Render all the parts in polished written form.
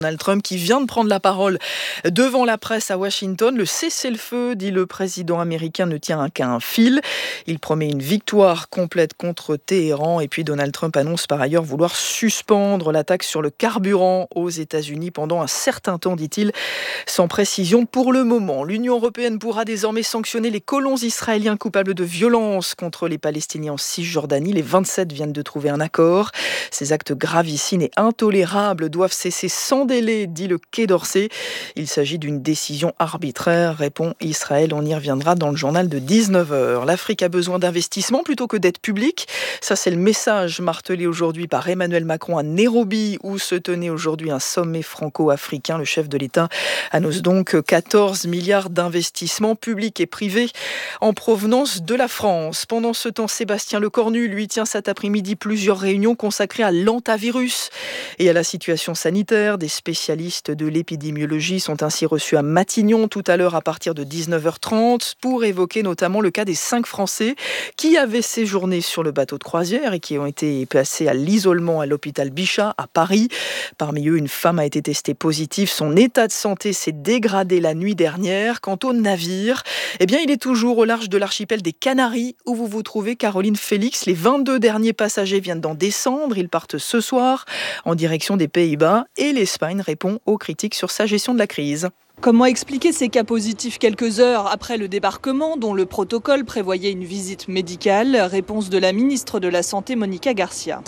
Donald Trump qui vient de prendre la parole devant la presse à Washington. Le cessez-le-feu, dit le président américain, ne tient qu'à un fil. Il promet une victoire complète contre Téhéran. Et puis Donald Trump annonce par ailleurs vouloir suspendre la taxe sur le carburant aux États-Unis pendant un certain temps, dit-il, sans précision pour le moment. L'Union européenne pourra désormais sanctionner les colons israéliens coupables de violences contre les Palestiniens en Cisjordanie. Les 27 viennent de trouver un accord. Ces actes gravissimes et intolérables doivent cesser sans délai, dit le Quai d'Orsay. Il s'agit d'une décision arbitraire, répond Israël. On y reviendra dans le journal de 19h. L'Afrique a besoin d'investissement plutôt que d'aide publique. Ça, c'est le message martelé aujourd'hui par Emmanuel Macron à Nairobi, où se tenait aujourd'hui un sommet franco-africain. Le chef de l'État annonce donc 14 milliards d'investissements publics et privés en provenance de la France. Pendant ce temps, Sébastien Lecornu, lui, tient cet après-midi plusieurs réunions consacrées à l'antavirus et à la situation sanitaire. Des spécialistes de l'épidémiologie sont ainsi reçus à Matignon tout à l'heure à partir de 19h30 pour évoquer notamment le cas des 5 Français qui avaient séjourné sur le bateau de croisière et qui ont été placés à l'isolement à l'hôpital Bichat à Paris. Parmi eux, une femme a été testée positive. Son état de santé s'est dégradé la nuit dernière. Quant au navire, il est toujours au large de l'archipel des Canaries où vous vous trouvez, Caroline Félix. Les 22 derniers passagers viennent d'en descendre. Ils partent ce soir en direction des Pays-Bas et l'Espagne répond aux critiques sur sa gestion de la crise. Comment expliquer ces cas positifs quelques heures après le débarquement dont le protocole prévoyait une visite médicale? Réponse de la ministre de la Santé, Monica Garcia.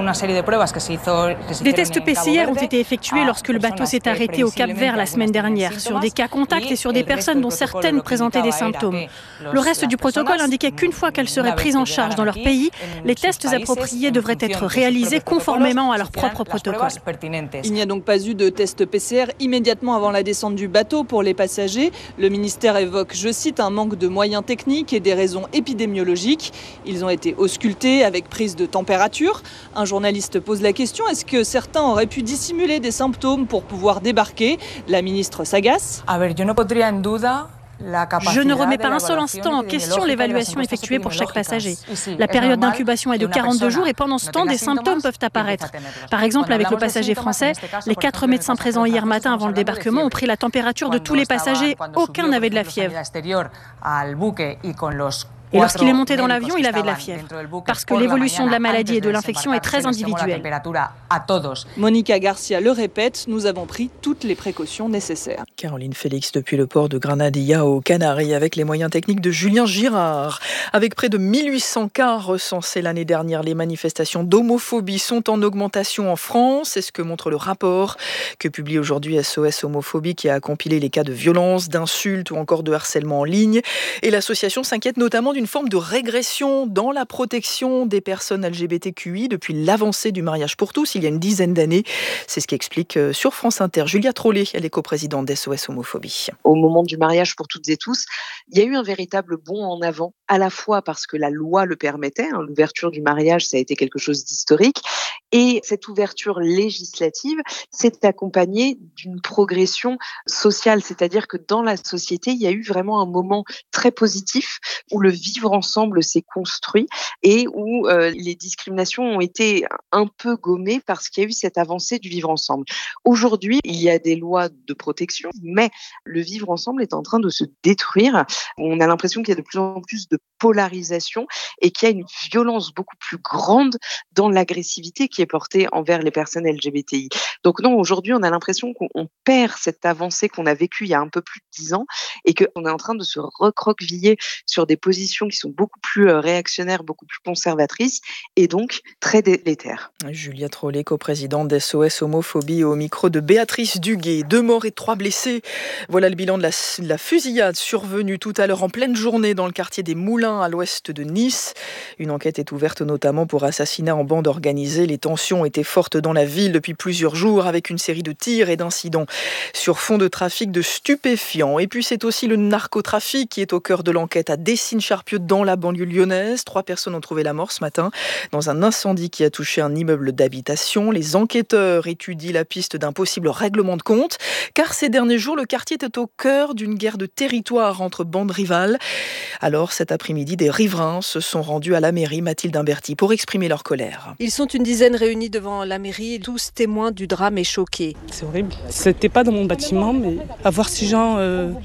Des tests PCR ont été effectués lorsque le bateau s'est arrêté au Cap-Vert la semaine dernière, sur des cas contacts et sur des personnes dont certaines présentaient des symptômes. Le reste du protocole indiquait qu'une fois qu'elles seraient prises en charge dans leur pays, les tests appropriés devraient être réalisés conformément à leur propre protocole. Il n'y a donc pas eu de test PCR immédiatement avant la descente du bateau pour les passagers. Le ministère évoque, je cite, un manque de moyens techniques et des raisons épidémiologiques. Ils ont été auscultés avec prise de température. Un journaliste pose la question, est-ce que certains auraient pu dissimuler des symptômes pour pouvoir débarquer? La ministre s'agace. Je ne remets pas un seul instant en question l'évaluation effectuée pour chaque passager. La période d'incubation est de 42 jours et pendant ce temps, des symptômes peuvent apparaître. Par exemple, avec le passager français, les 4 médecins présents hier matin avant le débarquement ont pris la température de tous les passagers. Aucun n'avait de la fièvre. Et lorsqu'il est monté dans l'avion, il avait de la fièvre. Parce que l'évolution de la maladie et de l'infection est très individuelle. Monica Garcia le répète, nous avons pris toutes les précautions nécessaires. Caroline Félix depuis le port de Granadilla aux Canaries avec les moyens techniques de Julien Girard. Avec près de 1800 cas recensés l'année dernière, les manifestations d'homophobie sont en augmentation en France. C'est ce que montre le rapport que publie aujourd'hui SOS Homophobie qui a compilé les cas de violence, d'insultes ou encore de harcèlement en ligne. Et l'association s'inquiète notamment d'une forme de régression dans la protection des personnes LGBTQI depuis l'avancée du mariage pour tous il y a une dizaine d'années. C'est ce qu'explique sur France Inter Julia Trollet, elle est coprésidente d'SOS Homophobie. Au moment du mariage pour toutes et tous, il y a eu un véritable bond en avant, à la fois parce que la loi le permettait, l'ouverture du mariage, ça a été quelque chose d'historique, et cette ouverture législative s'est accompagnée d'une progression sociale, c'est-à-dire que dans la société, il y a eu vraiment un moment très positif où le vivre ensemble s'est construit et où les discriminations ont été un peu gommées parce qu'il y a eu cette avancée du vivre ensemble. Aujourd'hui, il y a des lois de protection, mais le vivre ensemble est en train de se détruire. On a l'impression qu'il y a de plus en plus de polarisation et qu'il y a une violence beaucoup plus grande dans l'agressivité qui est portée envers les personnes LGBTI. Donc non, aujourd'hui, on a l'impression qu'on perd cette avancée qu'on a vécue il y a un peu plus de 10 ans et qu'on est en train de se recroqueviller sur des positions qui sont beaucoup plus réactionnaires, beaucoup plus conservatrices et donc très délétères. Julia Trollet, coprésidente d'SOS Homophobie au micro de Béatrice Duguet. 2 morts et 3 blessés. Voilà le bilan de la fusillade survenue tout à l'heure en pleine journée dans le quartier des Moulins à l'ouest de Nice. Une enquête est ouverte notamment pour assassinat en bande organisée. Les tensions étaient fortes dans la ville depuis plusieurs jours avec une série de tirs et d'incidents sur fond de trafic de stupéfiants. Et puis c'est aussi le narcotrafic qui est au cœur de l'enquête à Décines-Charpennes Esparpieu dans la banlieue lyonnaise. 3 personnes ont trouvé la mort ce matin dans un incendie qui a touché un immeuble d'habitation. Les enquêteurs étudient la piste d'un possible règlement de compte, car ces derniers jours, le quartier était au cœur d'une guerre de territoire entre bandes rivales. Alors cet après-midi, des riverains se sont rendus à la mairie, Mathilde Imberti, pour exprimer leur colère. Ils sont une dizaine réunis devant la mairie, tous témoins du drame et choqués. C'est horrible. C'était pas dans mon bâtiment, mais à voir ces gens,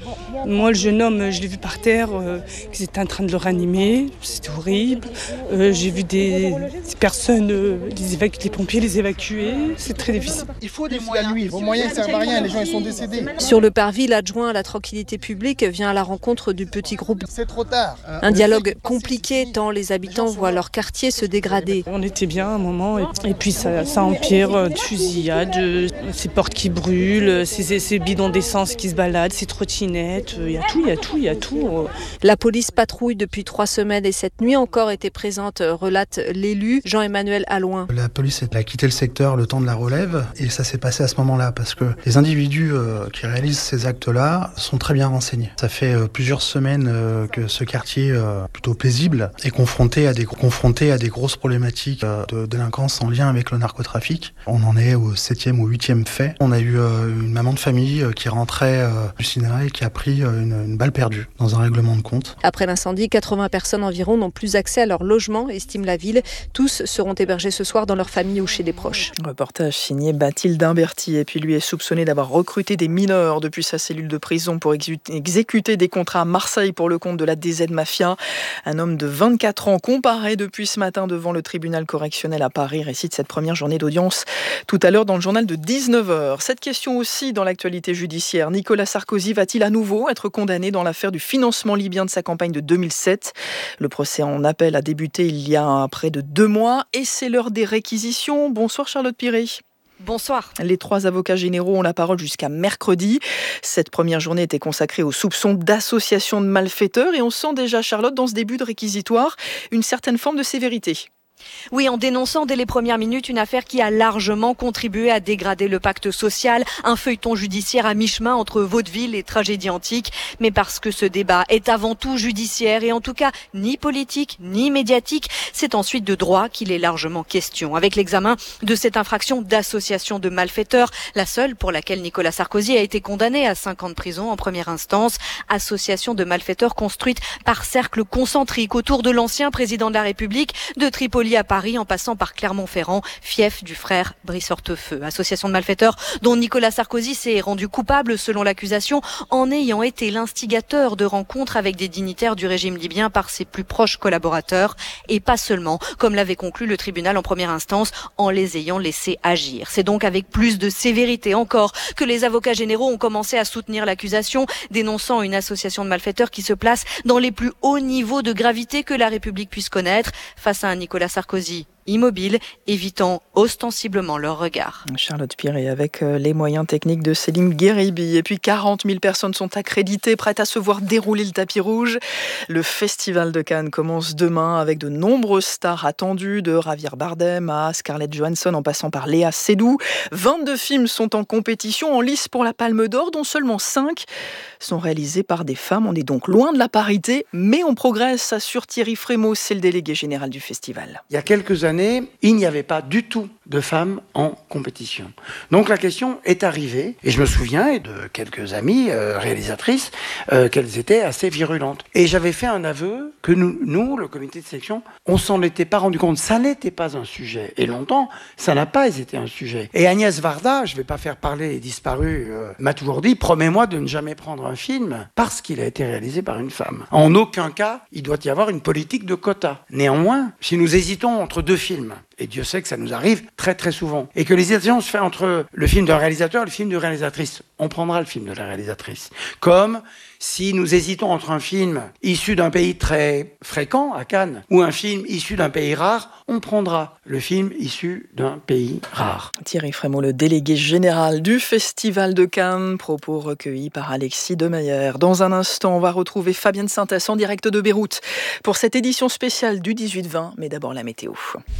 moi le jeune homme, je l'ai vu par terre, qu'ils étaient en train de le ranimer, c'était horrible. J'ai vu des personnes, les pompiers les évacuer, c'est très difficile. Il faut des moyens. La nuit, vos moyens ne servent à rien, les gens ils sont décédés. Sur le parvis, l'adjoint à la tranquillité publique vient à la rencontre du petit groupe. C'est trop tard. Un dialogue compliqué tant les habitants voient leur quartier se dégrader. On était bien à un moment et puis ça empire, de fusillades, ces portes qui brûlent, ces bidons d'essence qui se baladent, ces trottinettes, il y a tout. La police patrouille depuis 3 semaines et cette nuit encore était présente, relate l'élu Jean-Emmanuel Allouin. La police a quitté le secteur le temps de la relève et ça s'est passé à ce moment-là parce que les individus qui réalisent ces actes-là sont très bien renseignés. Ça fait plusieurs semaines que ce quartier plutôt paisible est confronté à des grosses problématiques de délinquance en lien avec le narcotrafic. On en est au 7e ou 8e fait. On a eu une maman de famille qui rentrait du cinéma et qui a pris une balle perdue dans un règlement de compte. Après l'incendie, 80 personnes environ n'ont plus accès à leur logement, estime la ville. Tous seront hébergés ce soir dans leur famille ou chez des proches. Reportage signé Mathilde Imberti. Et puis lui est soupçonné d'avoir recruté des mineurs depuis sa cellule de prison pour exécuter des contrats à Marseille pour le compte de la DZ Mafia. Un homme de 24 ans comparé depuis ce matin devant le tribunal correctionnel à Paris récite cette première journée d'audience tout à l'heure dans le journal de 19h. Cette question aussi dans l'actualité judiciaire. Nicolas Sarkozy va-t-il à nouveau être condamné dans l'affaire du financement libyen de sa campagne de 2007 ? Le procès en appel a débuté il y a près de 2 mois et c'est l'heure des réquisitions. Bonsoir Charlotte Piré. Bonsoir. Les 3 avocats généraux ont la parole jusqu'à mercredi. Cette première journée était consacrée aux soupçons d'association de malfaiteurs et on sent déjà, Charlotte, dans ce début de réquisitoire, une certaine forme de sévérité. Oui, en dénonçant dès les premières minutes une affaire qui a largement contribué à dégrader le pacte social, un feuilleton judiciaire à mi-chemin entre vaudeville et tragédie antique, mais parce que ce débat est avant tout judiciaire et en tout cas ni politique ni médiatique, c'est ensuite de droit qu'il est largement question. Avec l'examen de cette infraction d'association de malfaiteurs, la seule pour laquelle Nicolas Sarkozy a été condamné à 5 ans de prison en première instance, association de malfaiteurs construite par cercle concentrique autour de l'ancien président de la République, de Tripoli à Paris en passant par Clermont-Ferrand, fief du frère Brice Hortefeux. Association de malfaiteurs dont Nicolas Sarkozy s'est rendu coupable selon l'accusation en ayant été l'instigateur de rencontres avec des dignitaires du régime libyen par ses plus proches collaborateurs et pas seulement, comme l'avait conclu le tribunal en première instance, en les ayant laissés agir. C'est donc avec plus de sévérité encore que les avocats généraux ont commencé à soutenir l'accusation, dénonçant une association de malfaiteurs qui se place dans les plus hauts niveaux de gravité que la République puisse connaître face à un Nicolas Sarkozy immobile, évitant ostensiblement leur regard. Charlotte Piré avec les moyens techniques de Céline Guéribi. Et puis 40 000 personnes sont accréditées, prêtes à se voir dérouler le tapis rouge. Le Festival de Cannes commence demain avec de nombreuses stars attendues, de Javier Bardem à Scarlett Johansson en passant par Léa Seydoux. 22 films sont en compétition, en lice pour la Palme d'Or, dont seulement 5 sont réalisés par des femmes. On est donc loin de la parité, mais on progresse, assure Thierry Frémaux, c'est le délégué général du festival. Il y a quelques années, il n'y avait pas du tout de femmes en compétition. Donc la question est arrivée, et je me souviens de quelques amies réalisatrices, qu'elles étaient assez virulentes. Et j'avais fait un aveu que nous, le comité de sélection, on s'en était pas rendu compte. Ça n'était pas un sujet. Et longtemps, ça n'a pas été un sujet. Et Agnès Varda, je ne vais pas faire parler les disparus, m'a toujours dit, promets-moi de ne jamais prendre un film parce qu'il a été réalisé par une femme. En aucun cas, il doit y avoir une politique de quota. Néanmoins, si nous hésitons entre 2 films, et Dieu sait que ça nous arrive très très souvent, et que l'hésitation se fait entre le film d'un réalisateur et le film d'une réalisatrice, on prendra le film de la réalisatrice. Comme si nous hésitons entre un film issu d'un pays très fréquent, à Cannes, ou un film issu d'un pays rare, on prendra le film issu d'un pays rare. Thierry Frémaux, le délégué général du Festival de Cannes, propos recueillis par Alexis Demeyer. Dans un instant, on va retrouver Fabienne Sintès en direct de Beyrouth pour cette édition spéciale du 18-20, mais d'abord la météo.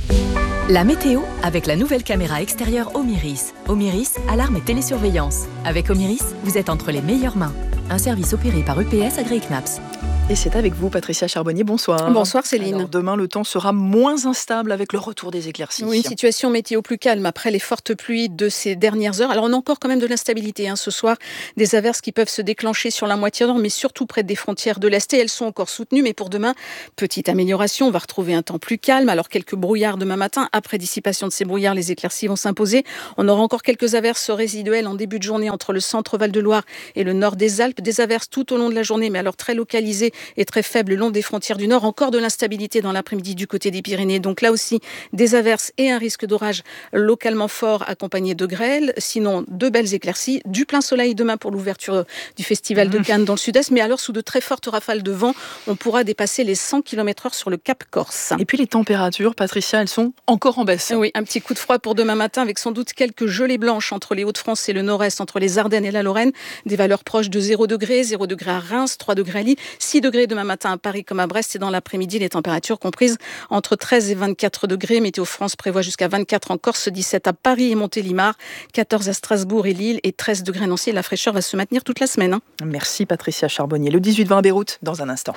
La météo avec la nouvelle caméra extérieure Omiris. Omiris, alarme et télésurveillance. Avec Omiris, vous êtes entre les meilleures mains. Un service opéré par UPS agréé CNAPS. Et c'est avec vous, Patricia Charbonnier. Bonsoir. Bonsoir Céline. Alors, demain, le temps sera moins instable avec le retour des éclaircies. Oui, situation météo plus calme après les fortes pluies de ces dernières heures. Alors on a encore quand même de l'instabilité ce soir. Des averses qui peuvent se déclencher sur la moitié nord, mais surtout près des frontières de l'Est. Et elles sont encore soutenues. Mais pour demain, petite amélioration. On va retrouver un temps plus calme. Alors quelques brouillards demain matin. Après dissipation de ces brouillards, les éclaircies vont s'imposer. On aura encore quelques averses résiduelles en début de journée entre le centre Val-de-Loire et le nord des Alpes. Des averses tout au long de la journée, mais alors très localisées et très faible le long des frontières du Nord. Encore de l'instabilité dans l'après-midi du côté des Pyrénées. Donc là aussi, des averses et un risque d'orage localement fort accompagné de grêle. Sinon, de belles éclaircies. Du plein soleil demain pour l'ouverture du Festival de Cannes dans le sud-est. Mais alors, sous de très fortes rafales de vent, on pourra dépasser les 100 km/h sur le Cap Corse. Et puis les températures, Patricia, elles sont encore en baisse. Oui, un petit coup de froid pour demain matin avec sans doute quelques gelées blanches entre les Hauts-de-France et le Nord-Est, entre les Ardennes et la Lorraine. Des valeurs proches de 0 degré, 0 degré à Reims, 3 degrés à Lille, 6 degrés demain matin à Paris comme à Brest, et dans l'après-midi, les températures comprises entre 13 et 24 degrés. Météo France prévoit jusqu'à 24 en Corse, 17 à Paris et Montélimar, 14 à Strasbourg et Lille et 13 degrés à Nancy. La fraîcheur va se maintenir toute la semaine. Merci Patricia Charbonnier. Le 18-20 à Beyrouth, dans un instant.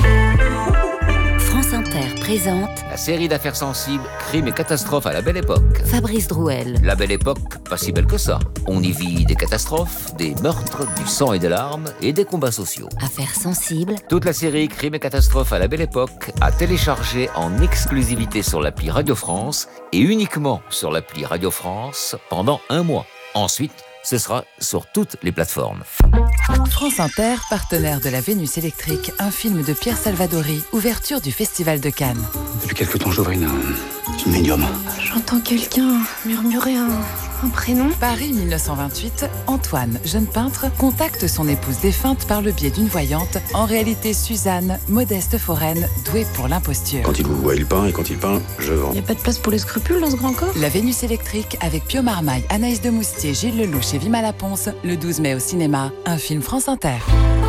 France Inter présente la série d'affaires sensibles, crimes et catastrophes à la Belle Époque. Fabrice Drouel. La Belle Époque, pas si belle que ça. On y vit des catastrophes, des meurtres, du sang et des larmes et des combats sociaux. Affaires sensibles. Toute la série Crimes et catastrophes à la Belle Époque à télécharger en exclusivité sur l'appli Radio France et uniquement sur l'appli Radio France pendant 1 mois. Ensuite, ce sera sur toutes les plateformes. France Inter, partenaire de la Vénus électrique, un film de Pierre Salvadori, ouverture du Festival de Cannes. Depuis quelque temps, j'ouvre une médium. J'entends quelqu'un murmurer un prénom. Paris 1928, Antoine, jeune peintre, contacte son épouse défunte par le biais d'une voyante, en réalité Suzanne, modeste foraine, douée pour l'imposture. Quand il vous voit, il peint, et quand il peint, je vends. Y a pas de place pour les scrupules dans ce grand corps. La Vénus électrique avec Pio Marmaille, Anaïs de Moustier, Gilles Lelouch et Vima Laponce, le 12 mai au cinéma, un film France Inter.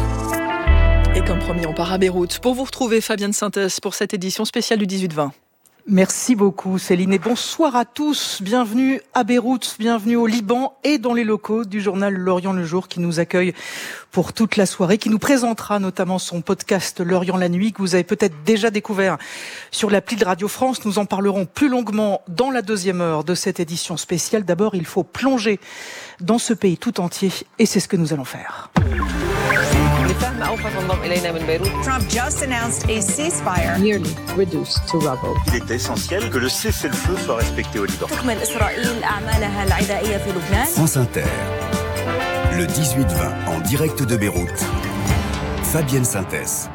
Et comme promis, on part à Beyrouth pour vous retrouver, Fabienne Synthèse, pour cette édition spéciale du 18-20. Merci beaucoup Céline et bonsoir à tous. Bienvenue à Beyrouth, bienvenue au Liban et dans les locaux du journal L'Orient le Jour qui nous accueille pour toute la soirée, qui nous présentera notamment son podcast L'Orient la nuit que vous avez peut-être déjà découvert sur l'appli de Radio France. Nous en parlerons plus longuement dans la deuxième heure de cette édition spéciale. D'abord, il faut plonger dans ce pays tout entier et c'est ce que nous allons faire. Trump just announced a ceasefire. Nearly reduced to rubble. Il est essentiel que le cessez-le-feu soit respecté au Liban. France Inter, le 18-20 en direct de Beyrouth. Fabienne Synthèse.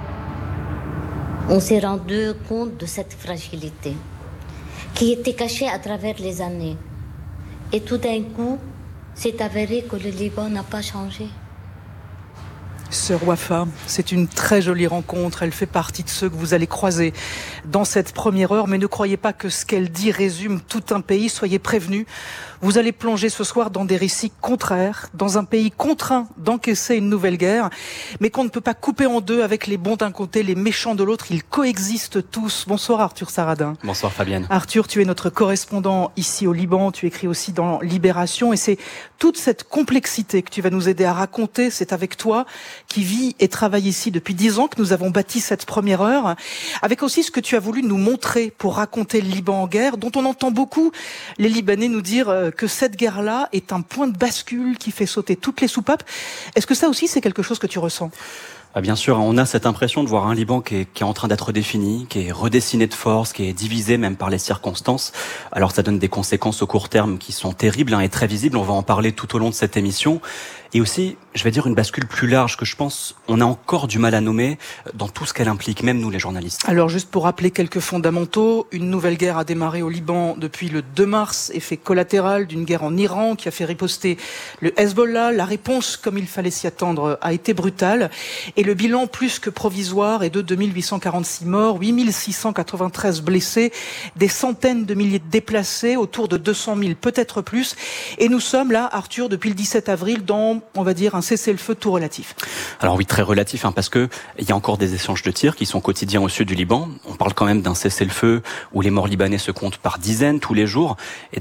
On s'est rendu compte de cette fragilité qui était cachée à travers les années. Et tout d'un coup, c'est avéré que le Liban n'a pas changé. Sœur Wafa, c'est une très jolie rencontre. Elle fait partie de ceux que vous allez croiser dans cette première heure. Mais ne croyez pas que ce qu'elle dit résume tout un pays. Soyez prévenus. Vous allez plonger ce soir dans des récits contraires, dans un pays contraint d'encaisser une nouvelle guerre, mais qu'on ne peut pas couper en deux avec les bons d'un côté, les méchants de l'autre. Ils coexistent tous. Bonsoir Arthur Saradin. Bonsoir Fabienne. Arthur, tu es notre correspondant ici au Liban. Tu écris aussi dans Libération. Et c'est toute cette complexité que tu vas nous aider à raconter. C'est avec toi qui vit et travaille ici depuis 10 ans que nous avons bâti cette première heure, avec aussi ce que tu as voulu nous montrer pour raconter le Liban en guerre, dont on entend beaucoup les Libanais nous dire que cette guerre-là est un point de bascule qui fait sauter toutes les soupapes. Est-ce que ça aussi c'est quelque chose que tu ressens ? Bien sûr, on a cette impression de voir un Liban qui est en train d'être défini, qui est redessiné de force, qui est divisé même par les circonstances. Alors ça donne des conséquences au court terme qui sont terribles et très visibles. On va en parler tout au long de cette émission. Et aussi, je vais dire une bascule plus large que je pense on a encore du mal à nommer dans tout ce qu'elle implique, même nous les journalistes. Alors juste pour rappeler quelques fondamentaux, une nouvelle guerre a démarré au Liban depuis le 2 mars, effet collatéral d'une guerre en Iran qui a fait riposter le Hezbollah. La réponse, comme il fallait s'y attendre, a été brutale. Et le bilan plus que provisoire est de 2846 morts, 8693 blessés, des centaines de milliers de déplacés, autour de 200 000, peut-être plus. Et nous sommes là, Arthur, depuis le 17 avril, dans, on va dire, un cessez-le-feu tout relatif. Alors oui, très relatif, parce que il y a encore des échanges de tirs qui sont quotidiens au sud du Liban. On parle quand même d'un cessez-le-feu où les morts libanais se comptent par dizaines tous les jours. Et d'ailleurs,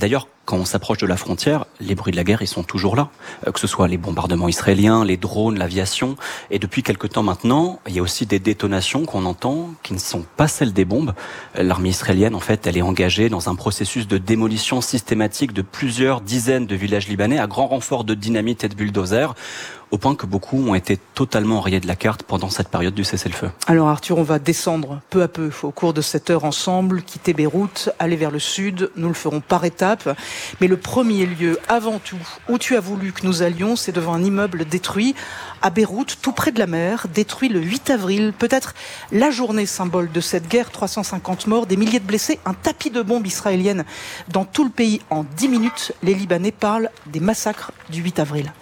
quand on s'approche de la frontière, les bruits de la guerre, ils sont toujours là. Que ce soit les bombardements israéliens, les drones, l'aviation. Et depuis quelque temps maintenant, il y a aussi des détonations qu'on entend qui ne sont pas celles des bombes. L'armée israélienne, en fait, elle est engagée dans un processus de démolition systématique de plusieurs dizaines de villages libanais à grand renfort de dynamite et de bulldozers, au point que beaucoup ont été totalement rayés de la carte pendant cette période du cessez-le-feu. Alors Arthur, on va descendre peu à peu au cours de cette heure ensemble, quitter Beyrouth, aller vers le sud, nous le ferons par étapes. Mais le premier lieu, avant tout, où tu as voulu que nous allions, c'est devant un immeuble détruit à Beyrouth, tout près de la mer, détruit le 8 avril, peut-être la journée symbole de cette guerre, 350 morts, des milliers de blessés, un tapis de bombes israéliennes dans tout le pays en 10 minutes. Les Libanais parlent des massacres du 8 avril.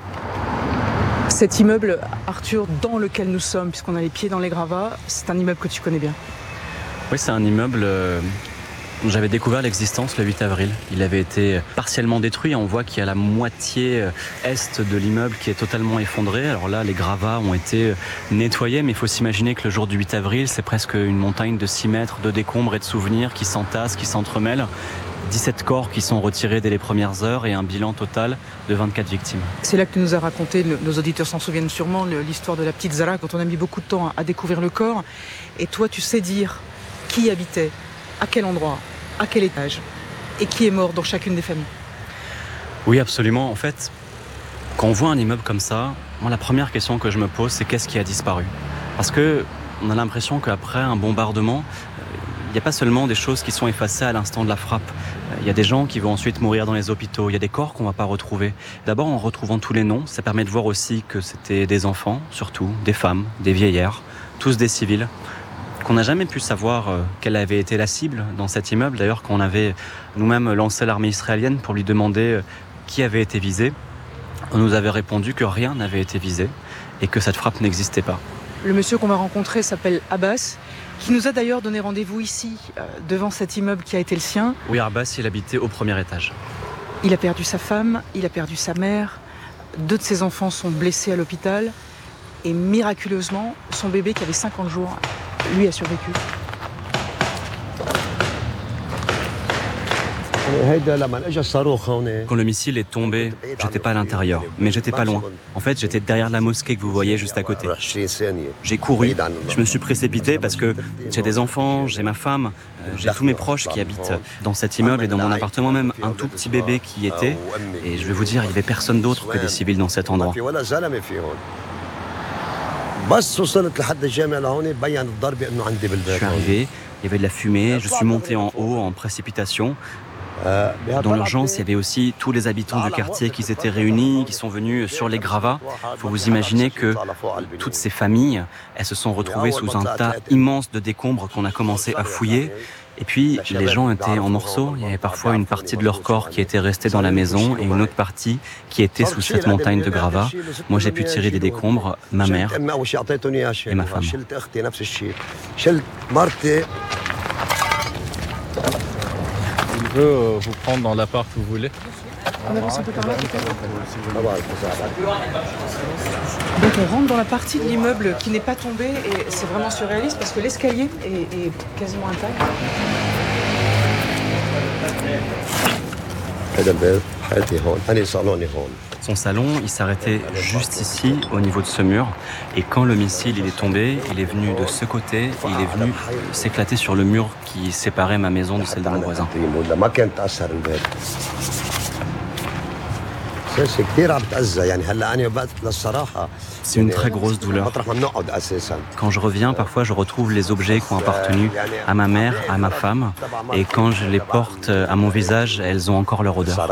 Cet immeuble, Arthur, dans lequel nous sommes, puisqu'on a les pieds dans les gravats, c'est un immeuble que tu connais bien. Oui, c'est un immeuble dont j'avais découvert l'existence le 8 avril. Il avait été partiellement détruit. On voit qu'il y a la moitié est de l'immeuble qui est totalement effondrée. Alors là, les gravats ont été nettoyés, mais il faut s'imaginer que le jour du 8 avril, c'est presque une montagne de 6 mètres de décombres et de souvenirs qui s'entassent, qui s'entremêlent. 17 corps qui sont retirés dès les premières heures et un bilan total de 24 victimes. C'est là que tu nous as raconté, nos auditeurs s'en souviennent sûrement, l'histoire de la petite Zara, quand on a mis beaucoup de temps à découvrir le corps. Et toi, tu sais dire qui habitait, à quel endroit, à quel étage, et qui est mort dans chacune des familles. Oui, absolument. En fait, quand on voit un immeuble comme ça, moi, la première question que je me pose, c'est qu'est-ce qui a disparu ? Parce qu'on a l'impression qu'après un bombardement, il n'y a pas seulement des choses qui sont effacées à l'instant de la frappe. Il y a des gens qui vont ensuite mourir dans les hôpitaux. Il y a des corps qu'on ne va pas retrouver. D'abord, en retrouvant tous les noms, ça permet de voir aussi que c'était des enfants, surtout, des femmes, des vieillards, tous des civils, qu'on n'a jamais pu savoir quelle avait été la cible dans cet immeuble. D'ailleurs, quand on avait nous-mêmes lancé l'armée israélienne pour lui demander qui avait été visé, on nous avait répondu que rien n'avait été visé et que cette frappe n'existait pas. Le monsieur qu'on va rencontrer s'appelle Abbas, qui nous a d'ailleurs donné rendez-vous ici, devant cet immeuble qui a été le sien. Oui, Abbas, il habitait au premier étage. Il a perdu sa femme, il a perdu sa mère, 2 de ses enfants sont blessés à l'hôpital, et miraculeusement, son bébé qui avait 50 jours, lui a survécu. Quand le missile est tombé, j'étais pas à l'intérieur, mais j'étais pas loin. En fait, j'étais derrière la mosquée que vous voyez juste à côté. J'ai couru, je me suis précipité parce que j'ai des enfants, j'ai ma femme, j'ai tous mes proches qui habitent dans cet immeuble et dans mon appartement, même un tout petit bébé qui y était. Et je vais vous dire, il n'y avait personne d'autre que des civils dans cet endroit. Je suis arrivé, il y avait de la fumée, je suis monté en haut en précipitation. Dans l'urgence, il y avait aussi tous les habitants du quartier qui s'étaient réunis, qui sont venus sur les gravats. Il faut vous imaginer que toutes ces familles, elles se sont retrouvées sous un tas immense de décombres qu'on a commencé à fouiller. Et puis, les gens étaient en morceaux. Il y avait parfois une partie de leur corps qui était restée dans la maison et une autre partie qui était sous cette montagne de gravats. Moi, j'ai pu tirer des décombres, ma mère et ma femme. Je peux vous prendre dans l'appart où vous voulez. On avance un peu par là. Donc on rentre dans la partie de l'immeuble qui n'est pas tombée et c'est vraiment surréaliste parce que l'escalier est quasiment intact. Son salon, il s'arrêtait juste ici, au niveau de ce mur. Et quand le missile il est tombé, il est venu de ce côté et il est venu s'éclater sur le mur qui séparait ma maison de celle de mon voisin. C'est une très grosse douleur. Quand je reviens, parfois je retrouve les objets qui ont appartenu à ma mère, à ma femme. Et quand je les porte à mon visage, elles ont encore leur odeur.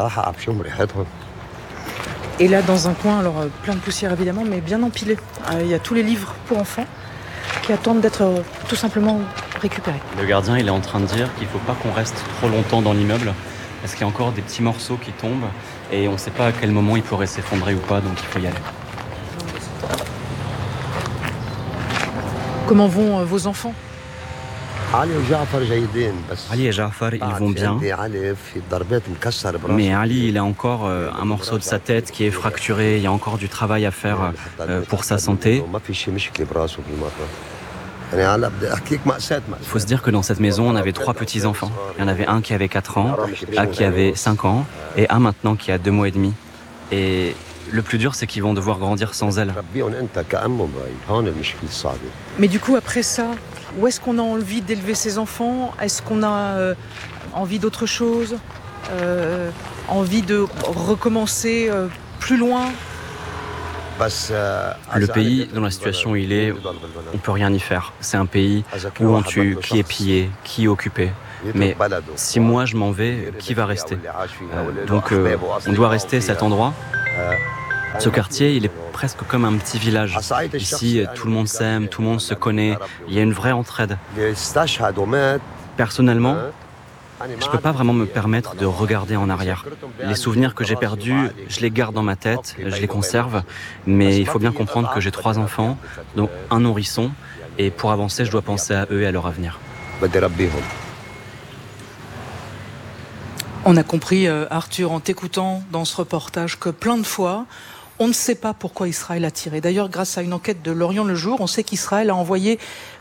Et là, dans un coin, alors plein de poussière évidemment, mais bien empilé. Il y a tous les livres pour enfants qui attendent d'être tout simplement récupérés. Le gardien, il est en train de dire qu'il ne faut pas qu'on reste trop longtemps dans l'immeuble parce qu'il y a encore des petits morceaux qui tombent et on ne sait pas à quel moment il pourrait s'effondrer ou pas, donc il faut y aller. Comment vont vos enfants ? Ali et Jafar, ils vont bien. Mais Ali, il a encore un morceau de sa tête qui est fracturé. Il y a encore du travail à faire pour sa santé. Il faut se dire que dans cette maison, on avait 3 petits-enfants. Il y en avait un qui avait 4 ans, un qui avait 5 ans et un maintenant qui a 2 mois et demi. Et le plus dur, c'est qu'ils vont devoir grandir sans elle. Mais du coup, après ça, où est-ce qu'on a envie d'élever ses enfants? Est-ce qu'on a envie d'autre chose? Envie de recommencer plus loin? Le pays, dans la situation où il est, on ne peut rien y faire. C'est un pays où on tue, qui est pillé, qui est occupé. Mais si moi je m'en vais, qui va rester? Donc on doit rester à cet endroit. Ce quartier, il est presque comme un petit village. Ici, tout le monde s'aime, tout le monde se connaît. Il y a une vraie entraide. Personnellement, je ne peux pas vraiment me permettre de regarder en arrière. Les souvenirs que j'ai perdus, je les garde dans ma tête, je les conserve. Mais il faut bien comprendre que j'ai 3 enfants, dont un nourrisson. Et pour avancer, je dois penser à eux et à leur avenir. On a compris, Arthur, en t'écoutant dans ce reportage, que plein de fois, on ne sait pas pourquoi Israël a tiré. D'ailleurs, grâce à une enquête de L'Orient le Jour, on sait qu'Israël a envoyé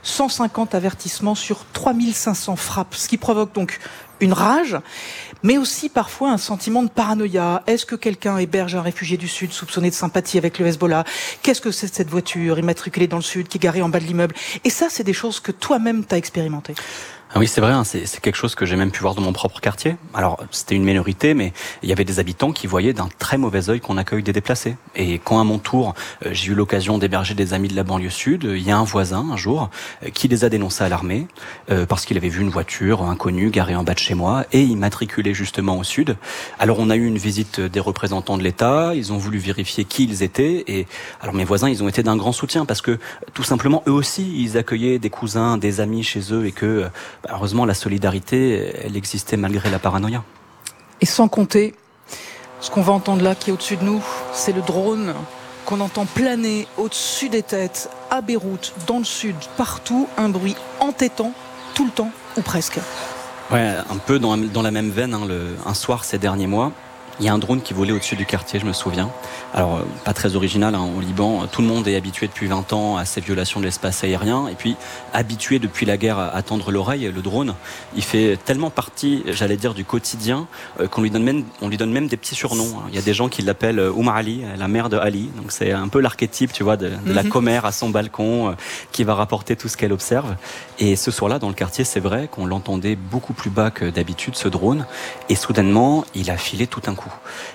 150 avertissements sur 3500 frappes, ce qui provoque donc une rage, mais aussi parfois un sentiment de paranoïa. Est-ce que quelqu'un héberge un réfugié du Sud soupçonné de sympathie avec le Hezbollah? Qu'est-ce que c'est cette voiture immatriculée dans le Sud qui est garée en bas de l'immeuble? Et ça, c'est des choses que toi-même t'as expérimentées. Ah oui, c'est vrai, hein, c'est quelque chose que j'ai même pu voir dans mon propre quartier. Alors, c'était une minorité, mais il y avait des habitants qui voyaient d'un très mauvais œil qu'on accueille des déplacés. Et quand à mon tour, j'ai eu l'occasion d'héberger des amis de la banlieue sud, il y a un voisin, un jour, qui les a dénoncés à l'armée, parce qu'il avait vu une voiture inconnue garée en bas de chez moi, et immatriculée justement au sud. Alors, on a eu une visite des représentants de l'État, ils ont voulu vérifier qui ils étaient, et alors mes voisins, ils ont été d'un grand soutien, parce que, tout simplement, eux aussi, ils accueillaient des cousins, des amis chez eux, et que... heureusement, la solidarité, elle existait malgré la paranoïa. Et sans compter, ce qu'on va entendre là, qui est au-dessus de nous, c'est le drone qu'on entend planer au-dessus des têtes, à Beyrouth, dans le sud, partout, un bruit entêtant, tout le temps, ou presque. Ouais, un peu dans la même veine, hein, un soir ces derniers mois, il y a un drone qui volait au-dessus du quartier, je me souviens. Alors, pas très original, hein, au Liban, tout le monde est habitué depuis 20 ans à ces violations de l'espace aérien, et puis habitué depuis la guerre à tendre l'oreille. Le drone, il fait tellement partie, j'allais dire, du quotidien, qu'on lui donne même des petits surnoms. Il y a des gens qui l'appellent Ali, la mère de Ali, donc c'est un peu l'archétype, tu vois, de la commère à son balcon, qui va rapporter tout ce qu'elle observe. Et ce soir-là, dans le quartier, c'est vrai qu'on l'entendait beaucoup plus bas que d'habitude, ce drone, et soudainement, il a filé tout un coup.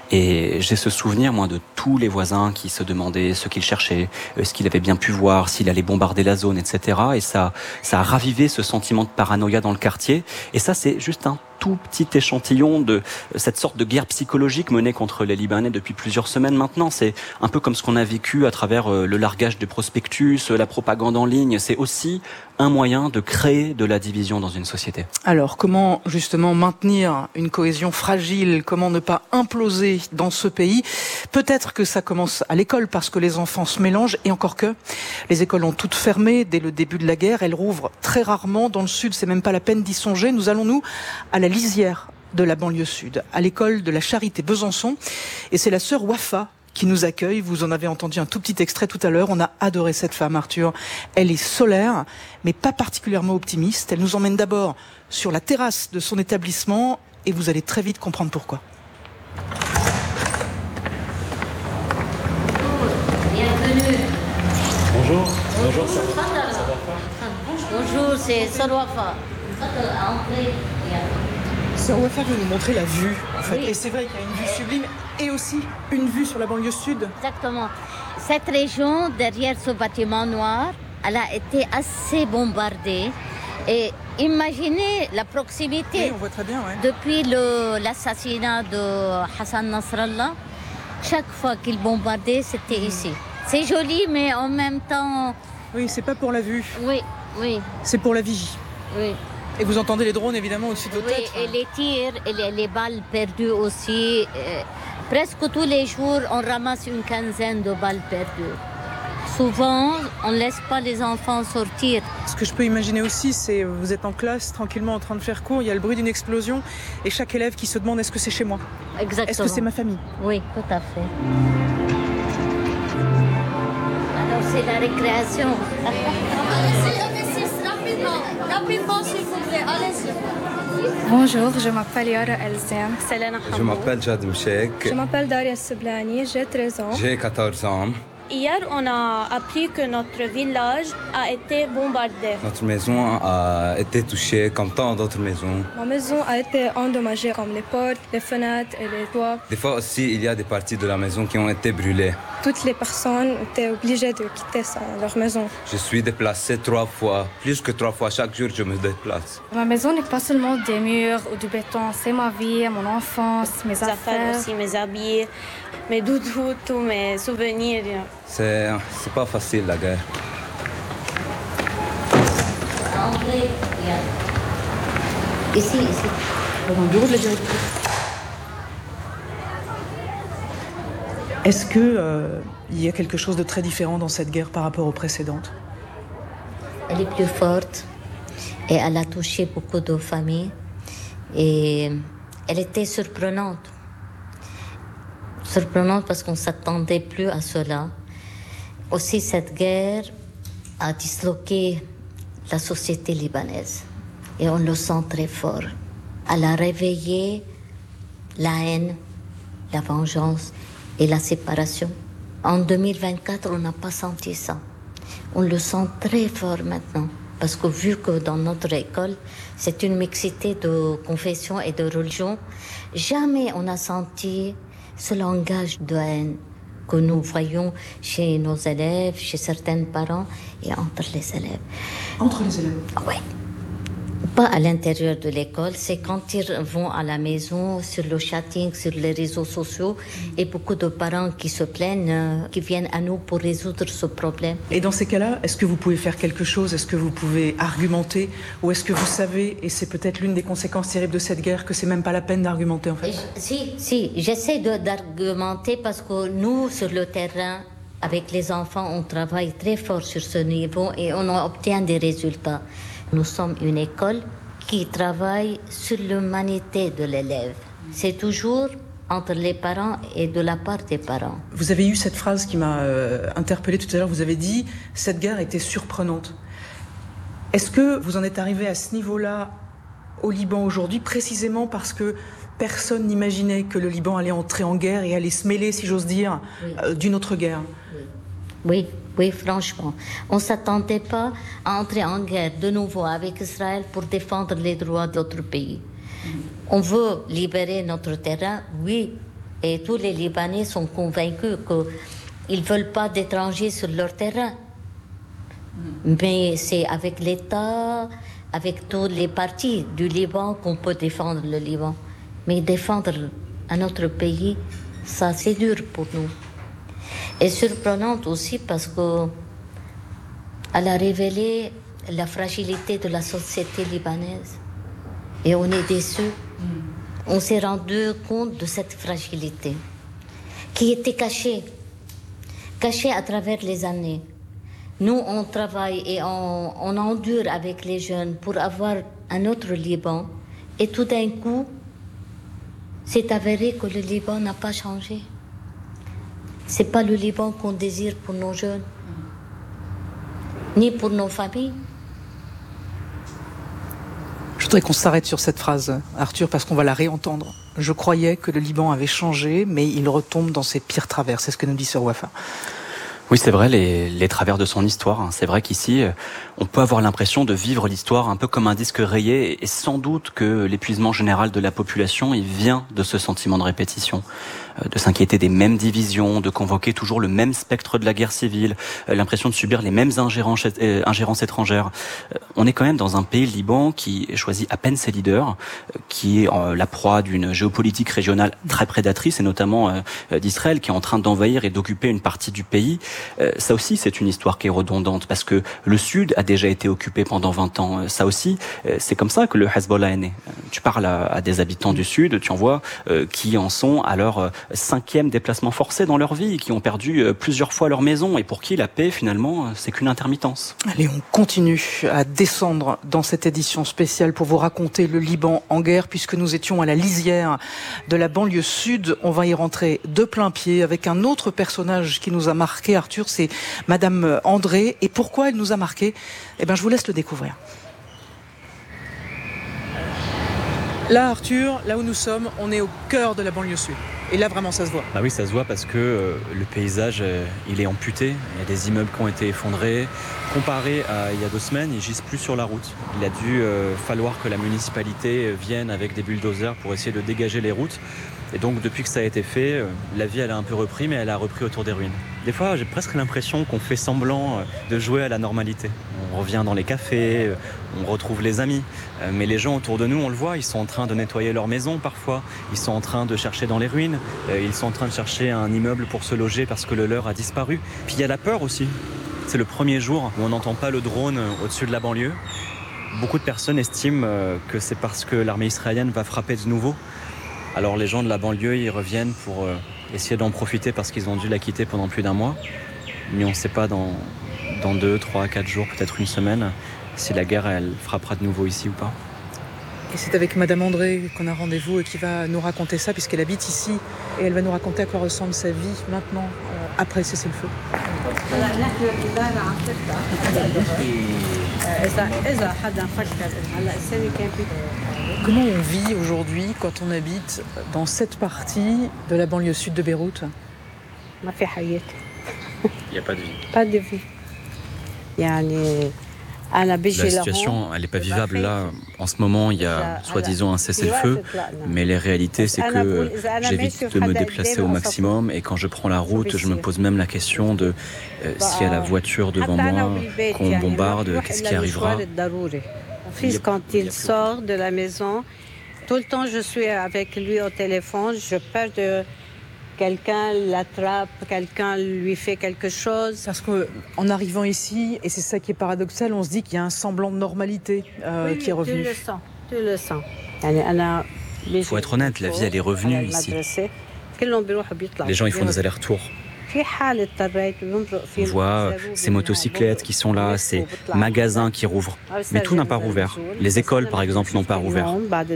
Et j'ai ce souvenir, moi, de tous les voisins qui se demandaient ce qu'il cherchait, ce qu'il avait bien pu voir, s'il allait bombarder la zone, etc. Et ça a ravivé ce sentiment de paranoïa dans le quartier. Et ça, c'est juste un tout petit échantillon de cette sorte de guerre psychologique menée contre les Libanais depuis plusieurs semaines maintenant. C'est un peu comme ce qu'on a vécu à travers le largage de prospectus, la propagande en ligne. C'est aussi un moyen de créer de la division dans une société. Alors, comment justement maintenir une cohésion fragile? Comment ne pas imploser dans ce pays? Peut-être que ça commence à l'école parce que les enfants se mélangent, et encore que les écoles ont toutes fermé dès le début de la guerre. Elles rouvrent très rarement. Dans le sud, c'est même pas la peine d'y songer. Nous allons, nous, à la lisière de la banlieue sud, à l'école de la Charité Besançon. Et c'est la sœur Wafa qui nous accueille. Vous en avez entendu un tout petit extrait tout à l'heure. On a adoré cette femme, Arthur. Elle est solaire, mais pas particulièrement optimiste. Elle nous emmène d'abord sur la terrasse de son établissement, et vous allez très vite comprendre pourquoi. Bienvenue. Bonjour. Bonjour, bonjour, c'est Sœur Wafa. Sœur Wafa veut nous montrer la vue, en fait. Oui. Et c'est vrai qu'il y a une vue sublime et aussi une vue sur la banlieue sud. Exactement. Cette région, derrière ce bâtiment noir, elle a été assez bombardée. Et imaginez la proximité. Oui, on voit très bien, ouais. Depuis l'assassinat de Hassan Nasrallah, chaque fois qu'il bombardait, c'était ici. C'est joli, mais en même temps... Oui, c'est pas pour la vue. Oui, oui. C'est pour la vigie. Oui. Et vous entendez les drones évidemment au-dessus de vos têtes. Oui, et les tirs, et les balles perdues aussi. Presque tous les jours, on ramasse une quinzaine de balles perdues. Souvent, on ne laisse pas les enfants sortir. Ce que je peux imaginer aussi, c'est vous êtes en classe, tranquillement en train de faire cours, il y a le bruit d'une explosion, et chaque élève qui se demande est-ce que c'est chez moi? Exactement. Est-ce que c'est ma famille? Oui, tout à fait. Alors, c'est la récréation. Rapidement, s'il vous plaît, allez-y. Bonjour, je m'appelle Yara Elzem. Je m'appelle Jad Mchek. Je m'appelle Daria Seblani, j'ai 13 ans. J'ai 14 ans. Hier, on a appris que notre village a été bombardé. Notre maison a été touchée comme tant d'autres maisons. Ma maison a été endommagée comme les portes, les fenêtres et les toits. Des fois aussi, il y a des parties de la maison qui ont été brûlées. Toutes les personnes étaient obligées de quitter leur maison. Je suis déplacé 3 fois, plus que 3 fois chaque jour je me déplace. Ma maison n'est pas seulement des murs ou du béton, c'est ma vie, mon enfance, mes affaires aussi, mes habits, mes doudous, tous mes souvenirs. C'est pas facile la guerre. Ici. Dans le bureau de la directrice. Est-ce que il y a quelque chose de très différent dans cette guerre par rapport aux précédentes? Elle est plus forte et elle a touché beaucoup de familles et elle était surprenante. Surprenante parce qu'on ne s'attendait plus à cela. Aussi, cette guerre a disloqué la société libanaise et on le sent très fort. Elle a réveillé la haine, la vengeance et la séparation. En 2024, on n'a pas senti ça. On le sent très fort maintenant parce que vu que dans notre école, c'est une mixité de confession et de religion, jamais on a senti ce langage de haine que nous voyons chez nos élèves, chez certains parents et entre les élèves. Entre les élèves? Oui. Pas à l'intérieur de l'école, c'est quand ils vont à la maison, sur le chatting, sur les réseaux sociaux, et beaucoup de parents qui se plaignent, qui viennent à nous pour résoudre ce problème. Et dans ces cas-là, est-ce que vous pouvez faire quelque chose? Est-ce que vous pouvez argumenter? Ou est-ce que vous savez, et c'est peut-être l'une des conséquences terribles de cette guerre, que c'est même pas la peine d'argumenter en fait? Si, j'essaie d'argumenter parce que nous, sur le terrain, avec les enfants, on travaille très fort sur ce niveau et on obtient des résultats. Nous sommes une école qui travaille sur l'humanité de l'élève. C'est toujours entre les parents et de la part des parents. Vous avez eu cette phrase qui m'a interpellée tout à l'heure. Vous avez dit « cette guerre était surprenante ». Est-ce que vous en êtes arrivé à ce niveau-là au Liban aujourd'hui, précisément parce que personne n'imaginait que le Liban allait entrer en guerre et allait se mêler, si j'ose dire, d'une autre guerre? Oui, franchement. On ne s'attendait pas à entrer en guerre de nouveau avec Israël pour défendre les droits d'autres pays. On veut libérer notre terrain, oui, et tous les Libanais sont convaincus qu'ils ne veulent pas d'étrangers sur leur terrain. Mais c'est avec l'État, avec tous les partis du Liban qu'on peut défendre le Liban. Mais défendre un autre pays, ça c'est dur pour nous. Et surprenante aussi parce qu'elle a révélé la fragilité de la société libanaise. Et on est déçus. On s'est rendu compte de cette fragilité qui était cachée à travers les années. Nous, on travaille et on endure avec les jeunes pour avoir un autre Liban. Et tout d'un coup, c'est avéré que le Liban n'a pas changé. C'est pas le Liban qu'on désire pour nos jeunes, ni pour nos familles. Je voudrais qu'on s'arrête sur cette phrase, Arthur, parce qu'on va la réentendre. Je croyais que le Liban avait changé, mais il retombe dans ses pires travers. C'est ce que nous dit Sir Wafa. Oui, c'est vrai, les travers de son histoire. C'est vrai qu'ici, on peut avoir l'impression de vivre l'histoire un peu comme un disque rayé, et sans doute que l'épuisement général de la population, il vient de ce sentiment de répétition, de s'inquiéter des mêmes divisions, de convoquer toujours le même spectre de la guerre civile, l'impression de subir les mêmes ingérences étrangères. On est quand même dans un pays, le Liban, qui choisit à peine ses leaders, qui est la proie d'une géopolitique régionale très prédatrice, et notamment d'Israël, qui est en train d'envahir et d'occuper une partie du pays. Ça aussi, c'est une histoire qui est redondante, parce que le Sud a déjà été occupé pendant 20 ans. Ça aussi, c'est comme ça que le Hezbollah est né. Tu parles à des habitants du Sud, tu en vois qui en sont à leur 5e déplacement forcé dans leur vie, qui ont perdu plusieurs fois leur maison, et pour qui la paix, finalement, c'est qu'une intermittence. Allez, on continue à descendre dans cette édition spéciale pour vous raconter le Liban en guerre, puisque nous étions à la lisière de la banlieue sud. On va y rentrer de plein pied avec un autre personnage qui nous a marqué, Arthur, c'est Madame André. Et pourquoi elle nous a marqué? Eh bien, je vous laisse le découvrir. Là, Arthur, là où nous sommes, on est au cœur de la banlieue sud. Et là, vraiment, ça se voit. Ah oui, ça se voit parce que le paysage, il est amputé. Il y a des immeubles qui ont été effondrés. Comparé à il y a 2 semaines, ils gisent plus sur la route. Il a dû falloir que la municipalité vienne avec des bulldozers pour essayer de dégager les routes. Et donc, depuis que ça a été fait, la vie, elle a un peu repris, mais elle a repris autour des ruines. Des fois, j'ai presque l'impression qu'on fait semblant de jouer à la normalité. On revient dans les cafés, on retrouve les amis. Mais les gens autour de nous, on le voit, ils sont en train de nettoyer leur maison parfois. Ils sont en train de chercher dans les ruines. Ils sont en train de chercher un immeuble pour se loger parce que le leur a disparu. Puis il y a la peur aussi. C'est le premier jour où on n'entend pas le drone au-dessus de la banlieue. Beaucoup de personnes estiment que c'est parce que l'armée israélienne va frapper de nouveau. Alors les gens de la banlieue, ils reviennent pour essayer d'en profiter parce qu'ils ont dû la quitter pendant plus d'1 mois. Mais on ne sait pas dans 2, 3, 4 jours, peut-être une semaine, si la guerre, elle frappera de nouveau ici ou pas. Et c'est avec Madame André qu'on a rendez-vous et qui va nous raconter ça, puisqu'elle habite ici. Et elle va nous raconter à quoi ressemble sa vie maintenant, après le cessez-le-feu. Comment on vit aujourd'hui quand on habite dans cette partie de la banlieue sud de Beyrouth? Il n'y a pas de vie. Pas de vie. La situation, elle n'est pas vivable là. En ce moment, il y a soi-disant un cessez-le-feu, mais la réalité, c'est que j'évite de me déplacer au maximum. Et quand je prends la route, je me pose même la question de s'il y a la voiture devant moi, qu'on bombarde, qu'est-ce qui arrivera. Mon fils, quand il sort de la maison, tout le temps, je suis avec lui au téléphone. Je peur de quelqu'un l'attrape, quelqu'un lui fait quelque chose. Parce qu'en arrivant ici, et c'est ça qui est paradoxal, on se dit qu'il y a un semblant de normalité qui est revenu. Tu le sens. Il faut être honnête, la vie, elle est revenue ici. Les gens, ils font des allers-retours. On voit ces motocyclettes qui sont là, ces magasins qui rouvrent. Mais tout n'a pas rouvert. Les écoles, par exemple, n'ont pas rouvert.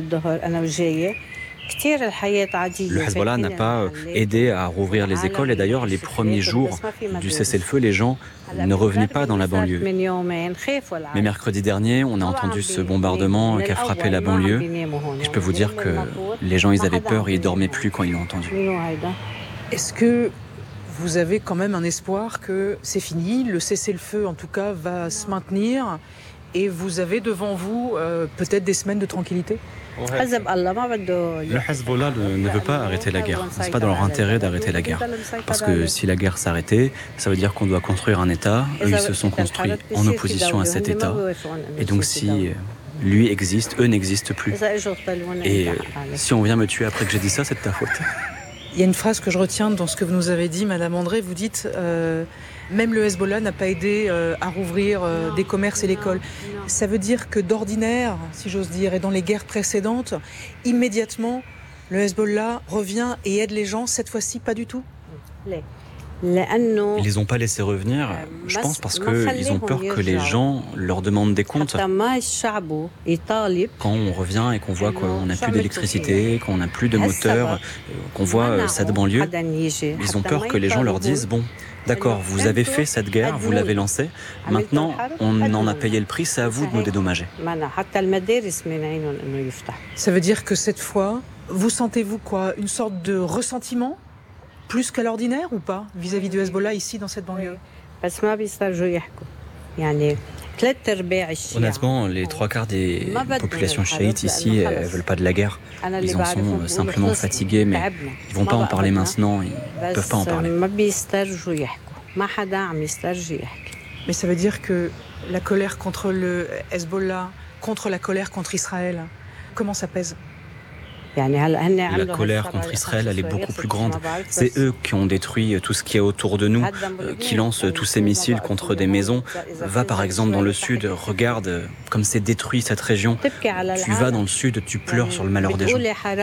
Le Hezbollah n'a pas aidé à rouvrir les écoles et d'ailleurs les premiers jours du cessez-le-feu, les gens ne revenaient pas dans la banlieue. Mais mercredi dernier, on a entendu ce bombardement qui a frappé la banlieue et je peux vous dire que les gens, ils avaient peur et ils dormaient plus quand ils l'ont entendu. Est-ce que vous avez quand même un espoir que c'est fini, le cessez-le-feu en tout cas va se maintenir et vous avez devant vous peut-être des semaines de tranquillité? Le Hezbollah ne veut pas arrêter la guerre. Ce n'est pas dans leur intérêt d'arrêter la guerre. Parce que si la guerre s'arrêtait, ça veut dire qu'on doit construire un État. Eux, ils se sont construits en opposition à cet État. Et donc si lui existe, eux n'existent plus. Et si on vient me tuer après que j'ai dit ça, c'est de ta faute. Il y a une phrase que je retiens dans ce que vous nous avez dit, Madame André. Vous dites même le Hezbollah n'a pas aidé à rouvrir des commerces et l'école. Ça veut dire que d'ordinaire, si j'ose dire, et dans les guerres précédentes, immédiatement, le Hezbollah revient et aide les gens. Cette fois-ci, pas du tout. Ils les ont pas laissés revenir, je pense, parce qu'ils ont peur que les gens leur demandent des comptes. Quand on revient et qu'on voit qu'on n'a plus d'électricité, qu'on n'a plus de moteur, qu'on voit cette banlieue, ils ont peur que les gens leur disent « Bon, d'accord, vous avez fait cette guerre, vous l'avez lancée, maintenant on en a payé le prix, c'est à vous de nous dédommager. » Ça veut dire que cette fois, vous sentez-vous quoi? Une sorte de ressentiment plus qu'à l'ordinaire ou pas, vis-à-vis du Hezbollah ici dans cette banlieue? Honnêtement, les 3/4 des populations chiites ici, elles ne veulent pas de la guerre. Ils en sont simplement fatigués, mais ils ne vont pas en parler maintenant, ils ne peuvent pas en parler. Mais ça veut dire que la colère contre le Hezbollah, contre la colère contre Israël, comment ça pèse? La colère contre Israël, elle est beaucoup plus grande. C'est eux qui ont détruit tout ce qui est autour de nous, qui lancent tous ces missiles contre des maisons. Va par exemple dans le sud, regarde comme c'est détruit cette région. Tu vas dans le sud, tu pleures sur le malheur des gens.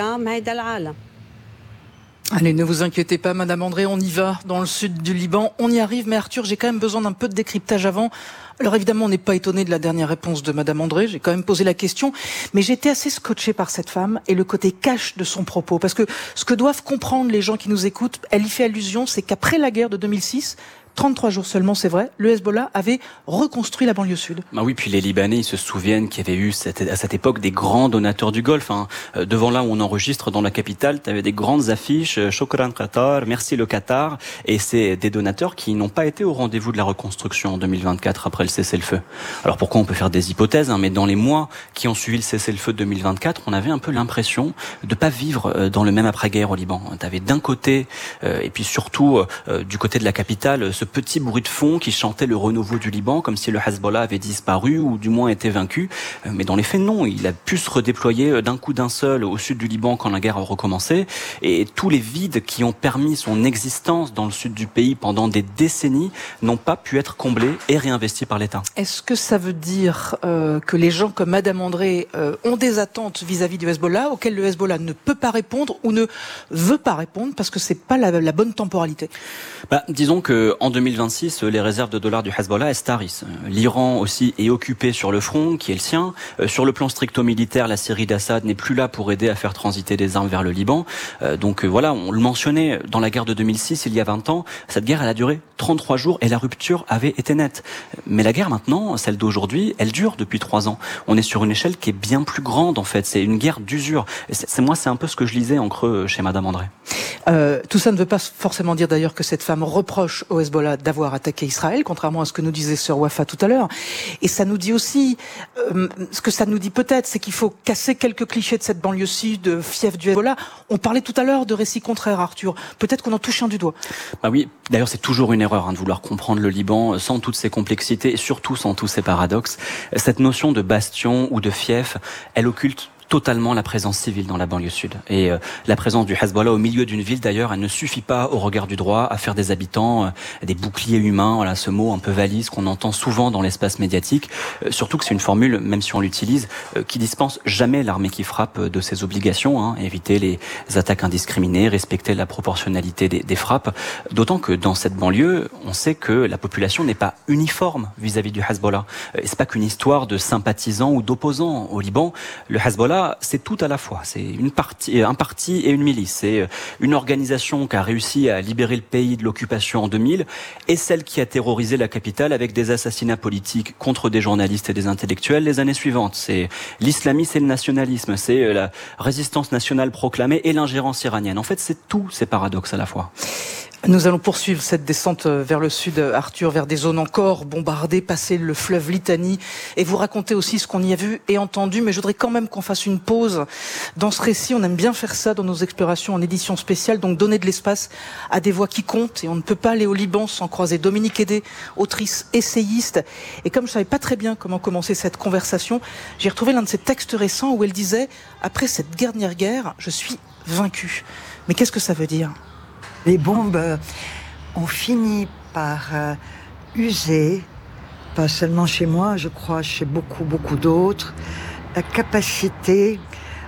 Allez, ne vous inquiétez pas, Madame André, on y va dans le sud du Liban. On y arrive, mais Arthur, j'ai quand même besoin d'un peu de décryptage avant. Alors évidemment, on n'est pas étonné de la dernière réponse de Madame André, j'ai quand même posé la question, mais j'étais assez scotché par cette femme et le côté cash de son propos. Parce que ce que doivent comprendre les gens qui nous écoutent, elle y fait allusion, c'est qu'après la guerre de 2006, 33 jours seulement, c'est vrai, le Hezbollah avait reconstruit la banlieue sud. Bah oui, puis les Libanais, ils se souviennent qu'il y avait eu à cette époque des grands donateurs du Golfe. Devant là où on enregistre dans la capitale, tu avais des grandes affiches, Shukran Qatar, merci le Qatar, et c'est des donateurs qui n'ont pas été au rendez-vous de la reconstruction en 2024 après le cessez-le-feu. Alors pourquoi on peut faire des hypothèses, mais dans les mois qui ont suivi le cessez-le-feu de 2024, on avait un peu l'impression de pas vivre dans le même après-guerre au Liban. Tu avais d'un côté, et puis surtout du côté de la capitale, ce petit bruit de fond qui chantait le renouveau du Liban, comme si le Hezbollah avait disparu ou du moins été vaincu. Mais dans les faits, non. Il a pu se redéployer d'un coup d'un seul au sud du Liban quand la guerre a recommencé. Et tous les vides qui ont permis son existence dans le sud du pays pendant des décennies n'ont pas pu être comblés et réinvestis par l'État. Est-ce que ça veut dire que les gens comme Madame André ont des attentes vis-à-vis du Hezbollah auxquelles le Hezbollah ne peut pas répondre ou ne veut pas répondre parce que c'est pas la bonne temporalité? Disons que en 2026, les réserves de dollars du Hezbollah estarissent. L'Iran aussi est occupé sur le front, qui est le sien. Sur le plan stricto-militaire, la Syrie d'Assad n'est plus là pour aider à faire transiter des armes vers le Liban. Donc voilà, on le mentionnait, dans la guerre de 2006, il y a 20 ans, cette guerre, elle a duré 33 jours et la rupture avait été nette. Mais la guerre maintenant, celle d'aujourd'hui, elle dure depuis 3 ans. On est sur une échelle qui est bien plus grande en fait. C'est une guerre d'usure. C'est un peu ce que je lisais en creux chez Madame André. Tout ça ne veut pas forcément dire d'ailleurs que cette femme reproche au Hezbollah d'avoir attaqué Israël, contrairement à ce que nous disait Sœur Wafa tout à l'heure. Et ça nous dit aussi, ce que ça nous dit peut-être, c'est qu'il faut casser quelques clichés de cette banlieue sud, fief du Hezbollah. On parlait tout à l'heure de récits contraires, Arthur. Peut-être qu'on en touche un du doigt. Oui, d'ailleurs c'est toujours une erreur de vouloir comprendre le Liban sans toutes ses complexités et surtout sans tous ses paradoxes. Cette notion de bastion ou de fief, elle occulte totalement la présence civile dans la banlieue sud. Et la présence du Hezbollah au milieu d'une ville, d'ailleurs, elle ne suffit pas au regard du droit à faire des habitants des boucliers humains, voilà, ce mot un peu valise qu'on entend souvent dans l'espace médiatique, surtout que c'est une formule, même si on l'utilise, qui dispense jamais l'armée qui frappe de ses obligations, éviter les attaques indiscriminées, respecter la proportionnalité des frappes, d'autant que dans cette banlieue, on sait que la population n'est pas uniforme vis-à-vis du Hezbollah. C'est pas qu'une histoire de sympathisants ou d'opposants au Liban. Le Hezbollah, c'est tout à la fois. C'est un parti et une milice. C'est une organisation qui a réussi à libérer le pays de l'occupation en 2000 et celle qui a terrorisé la capitale avec des assassinats politiques contre des journalistes et des intellectuels les années suivantes. C'est l'islamisme et le nationalisme. C'est la résistance nationale proclamée et l'ingérence iranienne. En fait, c'est tous ces paradoxes à la fois. Nous allons poursuivre cette descente vers le sud, Arthur, vers des zones encore bombardées, passer le fleuve Litanie et vous raconter aussi ce qu'on y a vu et entendu. Mais je voudrais quand même qu'on fasse une pause dans ce récit. On aime bien faire ça dans nos explorations en édition spéciale, donc donner de l'espace à des voix qui comptent. Et on ne peut pas aller au Liban sans croiser Dominique Hédé, autrice, essayiste. Et comme je savais pas très bien comment commencer cette conversation, j'ai retrouvé l'un de ses textes récents où elle disait « Après cette dernière guerre, je suis vaincue ». Mais qu'est-ce que ça veut dire ? Les bombes ont fini par user, pas seulement chez moi, je crois chez beaucoup d'autres, la capacité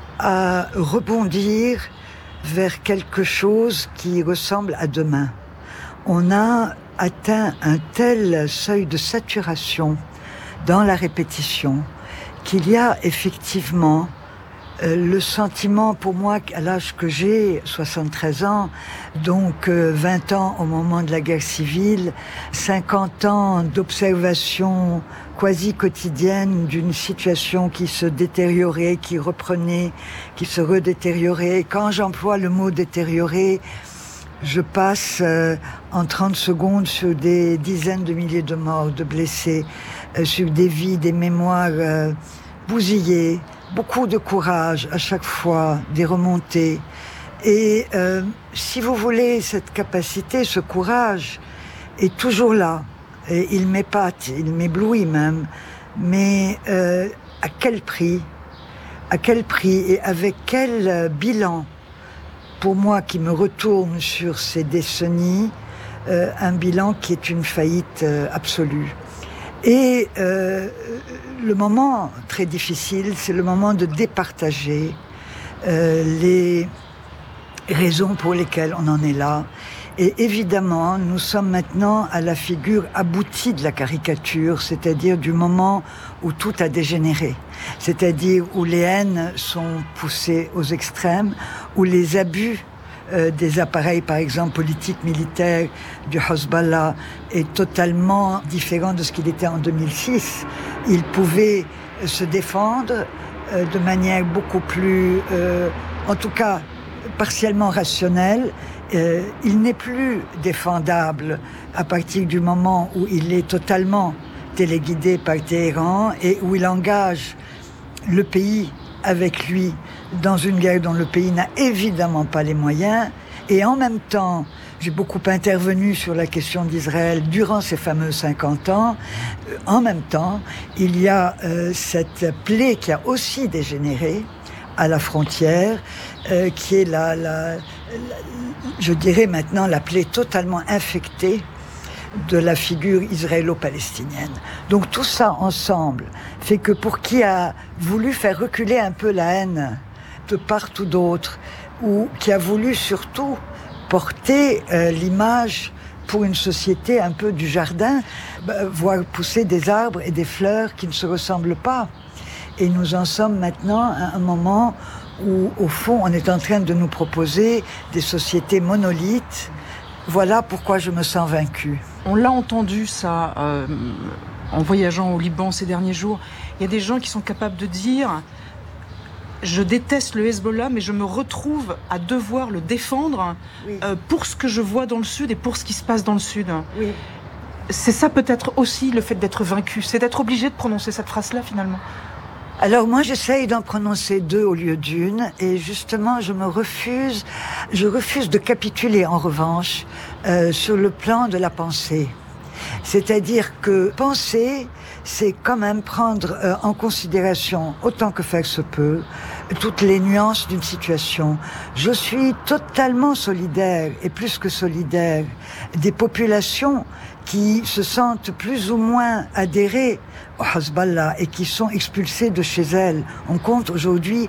à rebondir vers quelque chose qui ressemble à demain. On a atteint un tel seuil de saturation dans la répétition qu'il y a effectivement le sentiment pour moi, à l'âge que j'ai, 73 ans, donc 20 ans au moment de la guerre civile, 50 ans d'observation quasi quotidienne d'une situation qui se détériorait, qui reprenait, qui se redétériorait. Et quand j'emploie le mot détériorer, je passe en 30 secondes sur des dizaines de milliers de morts, de blessés, sur des vies, des mémoires bousillées, beaucoup de courage à chaque fois, des remontées. Et si vous voulez, cette capacité, ce courage est toujours là. Et il m'épate, il m'éblouit même. Mais à quel prix ? À quel prix et avec quel bilan ? Pour moi qui me retourne sur ces décennies, un bilan qui est une faillite absolue. Et le moment très difficile, c'est le moment de départager les raisons pour lesquelles on en est là. Et évidemment, nous sommes maintenant à la figure aboutie de la caricature, c'est-à-dire du moment où tout a dégénéré, c'est-à-dire où les haines sont poussées aux extrêmes, où les abus des appareils, par exemple, politiques, militaires du Hezbollah est totalement différent de ce qu'il était en 2006. Il pouvait se défendre de manière beaucoup plus, en tout cas, partiellement rationnelle. Il n'est plus défendable à partir du moment où il est totalement téléguidé par Téhéran et où il engage le pays avec lui dans une guerre dont le pays n'a évidemment pas les moyens. Et en même temps, j'ai beaucoup intervenu sur la question d'Israël durant ces fameux 50 ans. En même temps, il y a cette plaie qui a aussi dégénéré à la frontière, qui est je dirais maintenant la plaie totalement infectée de la figure israélo-palestinienne. Donc tout ça ensemble fait que pour qui a voulu faire reculer un peu la haine de part ou d'autre, ou qui a voulu surtout porter l'image pour une société un peu du jardin, voir pousser des arbres et des fleurs qui ne se ressemblent pas. Et nous en sommes maintenant à un moment où, au fond, on est en train de nous proposer des sociétés monolithes. Voilà pourquoi je me sens vaincue. On l'a entendu, ça, en voyageant au Liban ces derniers jours. Il y a des gens qui sont capables de dire « Je déteste le Hezbollah, mais je me retrouve à devoir le défendre pour ce que je vois dans le Sud et pour ce qui se passe dans le Sud. Oui. » C'est ça peut-être aussi le fait d'être vaincu, c'est d'être obligé de prononcer cette phrase-là finalement. Alors moi j'essaye d'en prononcer 2 au lieu d'une et justement je refuse de capituler en revanche sur le plan de la pensée. C'est-à-dire que penser, c'est quand même prendre en considération, autant que faire se peut, toutes les nuances d'une situation. Je suis totalement solidaire, et plus que solidaire, des populations qui se sentent plus ou moins adhérées au Hezbollah et qui sont expulsées de chez elles. On compte aujourd'hui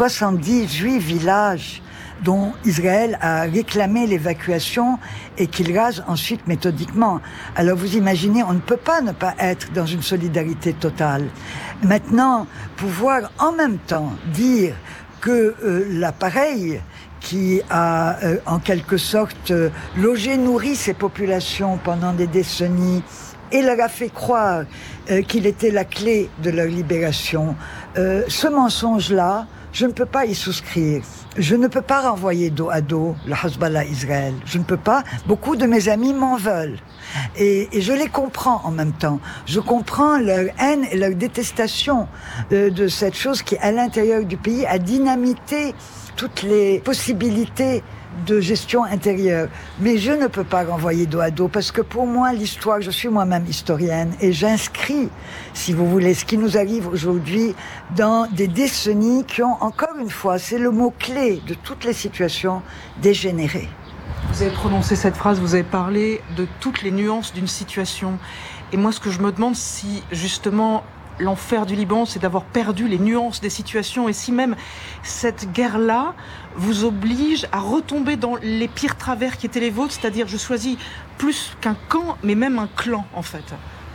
78 villages dont Israël a réclamé l'évacuation et qu'il rase ensuite méthodiquement. Alors vous imaginez, on ne peut pas ne pas être dans une solidarité totale. Maintenant, pouvoir en même temps dire que l'appareil qui a en quelque sorte logé, nourri ces populations pendant des décennies et leur a fait croire qu'il était la clé de leur libération, ce mensonge-là, je ne peux pas y souscrire. Je ne peux pas renvoyer dos à dos le Hezbollah Israël. Je ne peux pas. Beaucoup de mes amis m'en veulent. Et je les comprends en même temps. Je comprends leur haine et leur détestation de cette chose qui, à l'intérieur du pays, a dynamité toutes les possibilités de gestion intérieure. Mais je ne peux pas renvoyer dos à dos parce que pour moi, l'histoire, je suis moi-même historienne et j'inscris, si vous voulez, ce qui nous arrive aujourd'hui dans des décennies qui ont, encore une fois, c'est le mot-clé de toutes les situations, dégénéré. Vous avez prononcé cette phrase, vous avez parlé de toutes les nuances d'une situation. Et moi, ce que je me demande, si justement l'enfer du Liban, c'est d'avoir perdu les nuances des situations, et si même cette guerre-là vous oblige à retomber dans les pires travers qui étaient les vôtres, c'est-à-dire je choisis plus qu'un camp, mais même un clan en fait.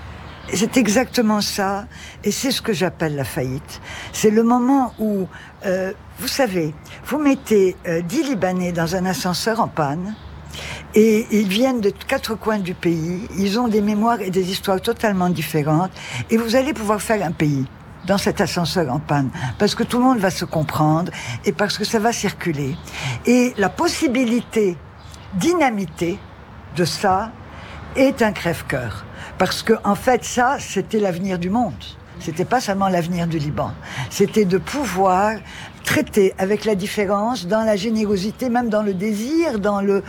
C'est exactement ça, et c'est ce que j'appelle la faillite. C'est le moment où, vous savez, vous mettez 10 Libanais dans un ascenseur en panne, et ils viennent de 4 coins du pays, ils ont des mémoires et des histoires totalement différentes, et vous allez pouvoir faire un pays dans cet ascenseur en panne, parce que tout le monde va se comprendre, et parce que ça va circuler. Et la possibilité dynamité de ça est un crève-cœur. Parce que, en fait, ça, c'était l'avenir du monde. C'était pas seulement l'avenir du Liban. C'était de pouvoir traiter avec la différence, dans la générosité, même dans le désir, dans le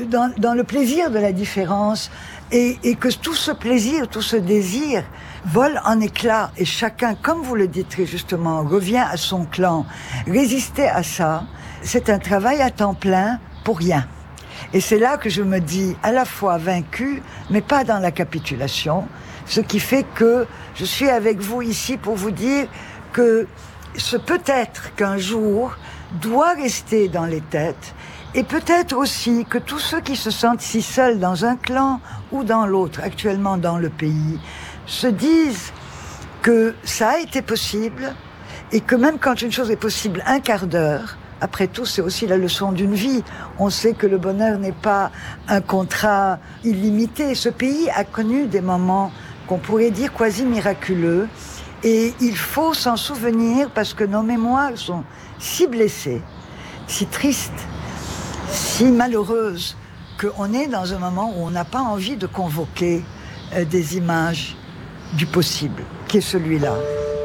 plaisir de la différence, et que tout ce plaisir, tout ce désir vole en éclats, et chacun, comme vous le dites très justement, revient à son clan. Résister à ça, c'est un travail à temps plein pour rien. Et c'est là que je me dis à la fois vaincue, mais pas dans la capitulation, ce qui fait que je suis avec vous ici pour vous dire que ce peut-être qu'un jour doit rester dans les têtes, et peut-être aussi que tous ceux qui se sentent si seuls dans un clan ou dans l'autre, actuellement dans le pays, se disent que ça a été possible, et que même quand une chose est possible un quart d'heure, Après tout, c'est aussi la leçon d'une vie. On sait que le bonheur n'est pas un contrat illimité. Ce pays a connu des moments qu'on pourrait dire quasi miraculeux. Et il faut s'en souvenir parce que nos mémoires sont si blessées, si tristes, si malheureuses, qu'on est dans un moment où on n'a pas envie de convoquer des images du possible, qui est celui-là.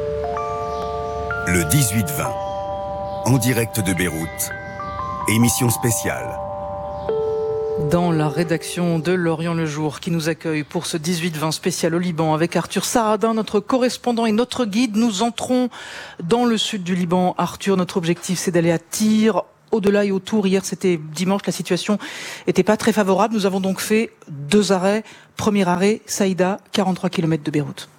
Le 18-20, en direct de Beyrouth, émission spéciale. Dans la rédaction de L'Orient le Jour qui nous accueille pour ce 18-20 spécial au Liban avec Arthur Saradin, notre correspondant et notre guide. Nous entrons dans le sud du Liban. Arthur, notre objectif c'est d'aller à Tyr, au-delà et autour. Hier c'était dimanche, la situation n'était pas très favorable. Nous avons donc fait 2 arrêts. Premier arrêt, Saïda, 43 km de Beyrouth.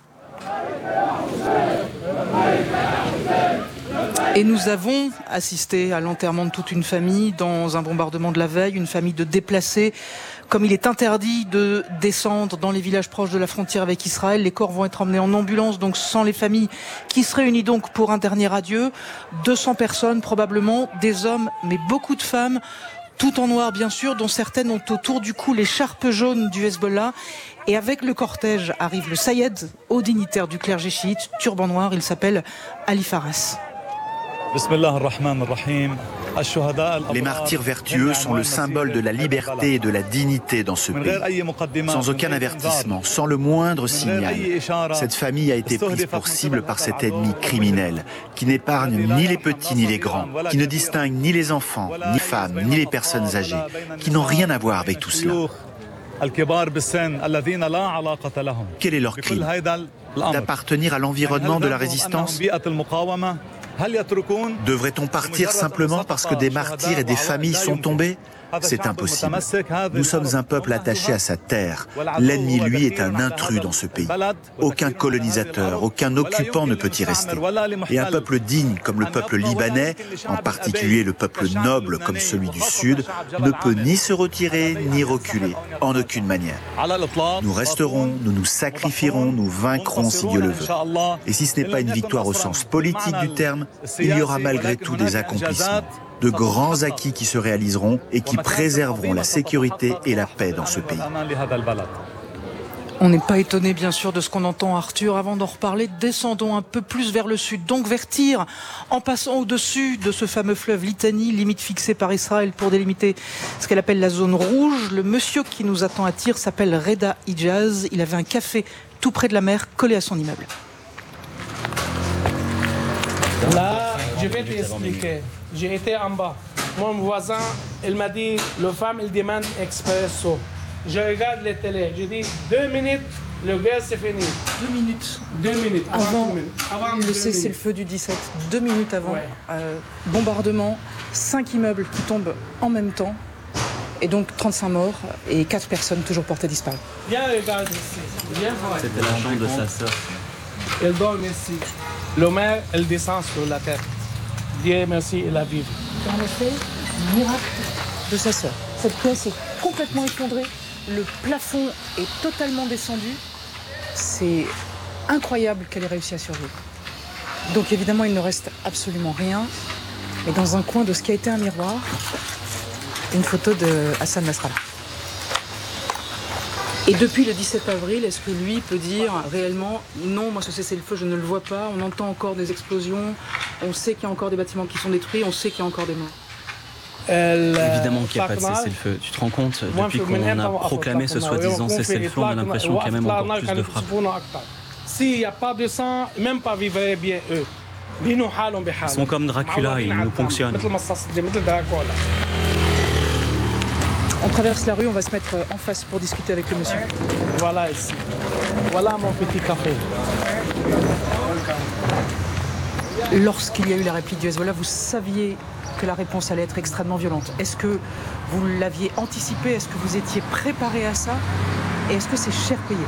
Et nous avons assisté à l'enterrement de toute une famille dans un bombardement de la veille, une famille de déplacés. Comme il est interdit de descendre dans les villages proches de la frontière avec Israël, les corps vont être emmenés en ambulance, donc sans les familles qui se réunissent donc pour un dernier adieu. 200 personnes probablement, des hommes mais beaucoup de femmes, tout en noir bien sûr, dont certaines ont autour du cou l'écharpe jaune du Hezbollah. Et avec le cortège arrive le Sayed, haut dignitaire du clergé chiite, turban noir, il s'appelle Ali Faras. Les martyrs vertueux sont le symbole de la liberté et de la dignité dans ce pays. Sans aucun avertissement, sans le moindre signal, cette famille a été prise pour cible par cet ennemi criminel qui n'épargne ni les petits ni les grands, qui ne distingue ni les enfants, ni les femmes, ni les personnes âgées, qui n'ont rien à voir avec tout cela. Quel est leur crime? D'appartenir à l'environnement de la résistance? Devrait-on partir simplement parce que des martyrs et des familles sont tombés? C'est impossible. Nous sommes un peuple attaché à sa terre. L'ennemi, lui, est un intrus dans ce pays. Aucun colonisateur, aucun occupant ne peut y rester. Et un peuple digne comme le peuple libanais, en particulier le peuple noble comme celui du Sud, ne peut ni se retirer ni reculer, en aucune manière. Nous resterons, nous nous sacrifierons, nous vaincrons si Dieu le veut. Et si ce n'est pas une victoire au sens politique du terme, il y aura malgré tout des accomplissements, de grands acquis qui se réaliseront et qui préserveront la sécurité et la paix dans ce pays. On n'est pas étonné bien sûr de ce qu'on entend, Arthur. Avant d'en reparler, descendons un peu plus vers le sud, donc vers Tyr, en passant au-dessus de ce fameux fleuve Litani, limite fixée par Israël pour délimiter ce qu'elle appelle la zone rouge. Le monsieur qui nous attend à Tyr s'appelle Reda Hijaz. Il avait un café tout près de la mer, collé à son immeuble. Là, je vais t'expliquer. J'ai été en bas. Mon voisin, il m'a dit, le femme, il demande expresso. Je regarde les télé. Je dis, 2 minutes, le gaz, c'est fini. 2 minutes. 2 minutes. Avant le cessez-le-feu du 17. 2 minutes avant. Ouais. Bombardement. 5 immeubles qui tombent en même temps. Et donc 35 morts et 4 personnes toujours portées disparues. Viens, regarde ici. Viens voir. C'était la chambre de sa sœur. Elle dort ici. Le maire, elle descend sur la tête. Dieu merci, il a vécu. En effet, miracle de sa sœur. Cette pièce est complètement effondrée. Le plafond est totalement descendu. C'est incroyable qu'elle ait réussi à survivre. Donc évidemment, il ne reste absolument rien. Et dans un coin de ce qui a été un miroir, une photo de Hassan Nasrallah. Et depuis le 17 avril, est-ce que lui peut dire réellement non, moi ce cessez-le-feu, je ne le vois pas, on entend encore des explosions, on sait qu'il y a encore des bâtiments qui sont détruits, on sait qu'il y a encore des morts? Évidemment qu'il n'y a pas de cessez-le-feu. Tu te rends compte, depuis qu'on a proclamé ce soi-disant cessez-le-feu, on a l'impression qu'il y a même encore plus de frappes. S'il n'y a pas de sang, même pas vivraient bien eux. Ils sont comme Dracula, ils nous ponctionnent. On traverse la rue, on va se mettre en face pour discuter avec le monsieur. Voilà ici. Voilà mon petit café. Lorsqu'il y a eu la réplique du Hezbollah, vous saviez que la réponse allait être extrêmement violente. Est-ce que vous l'aviez anticipé? Est-ce que vous étiez préparé à ça? Et est-ce que c'est cher payé?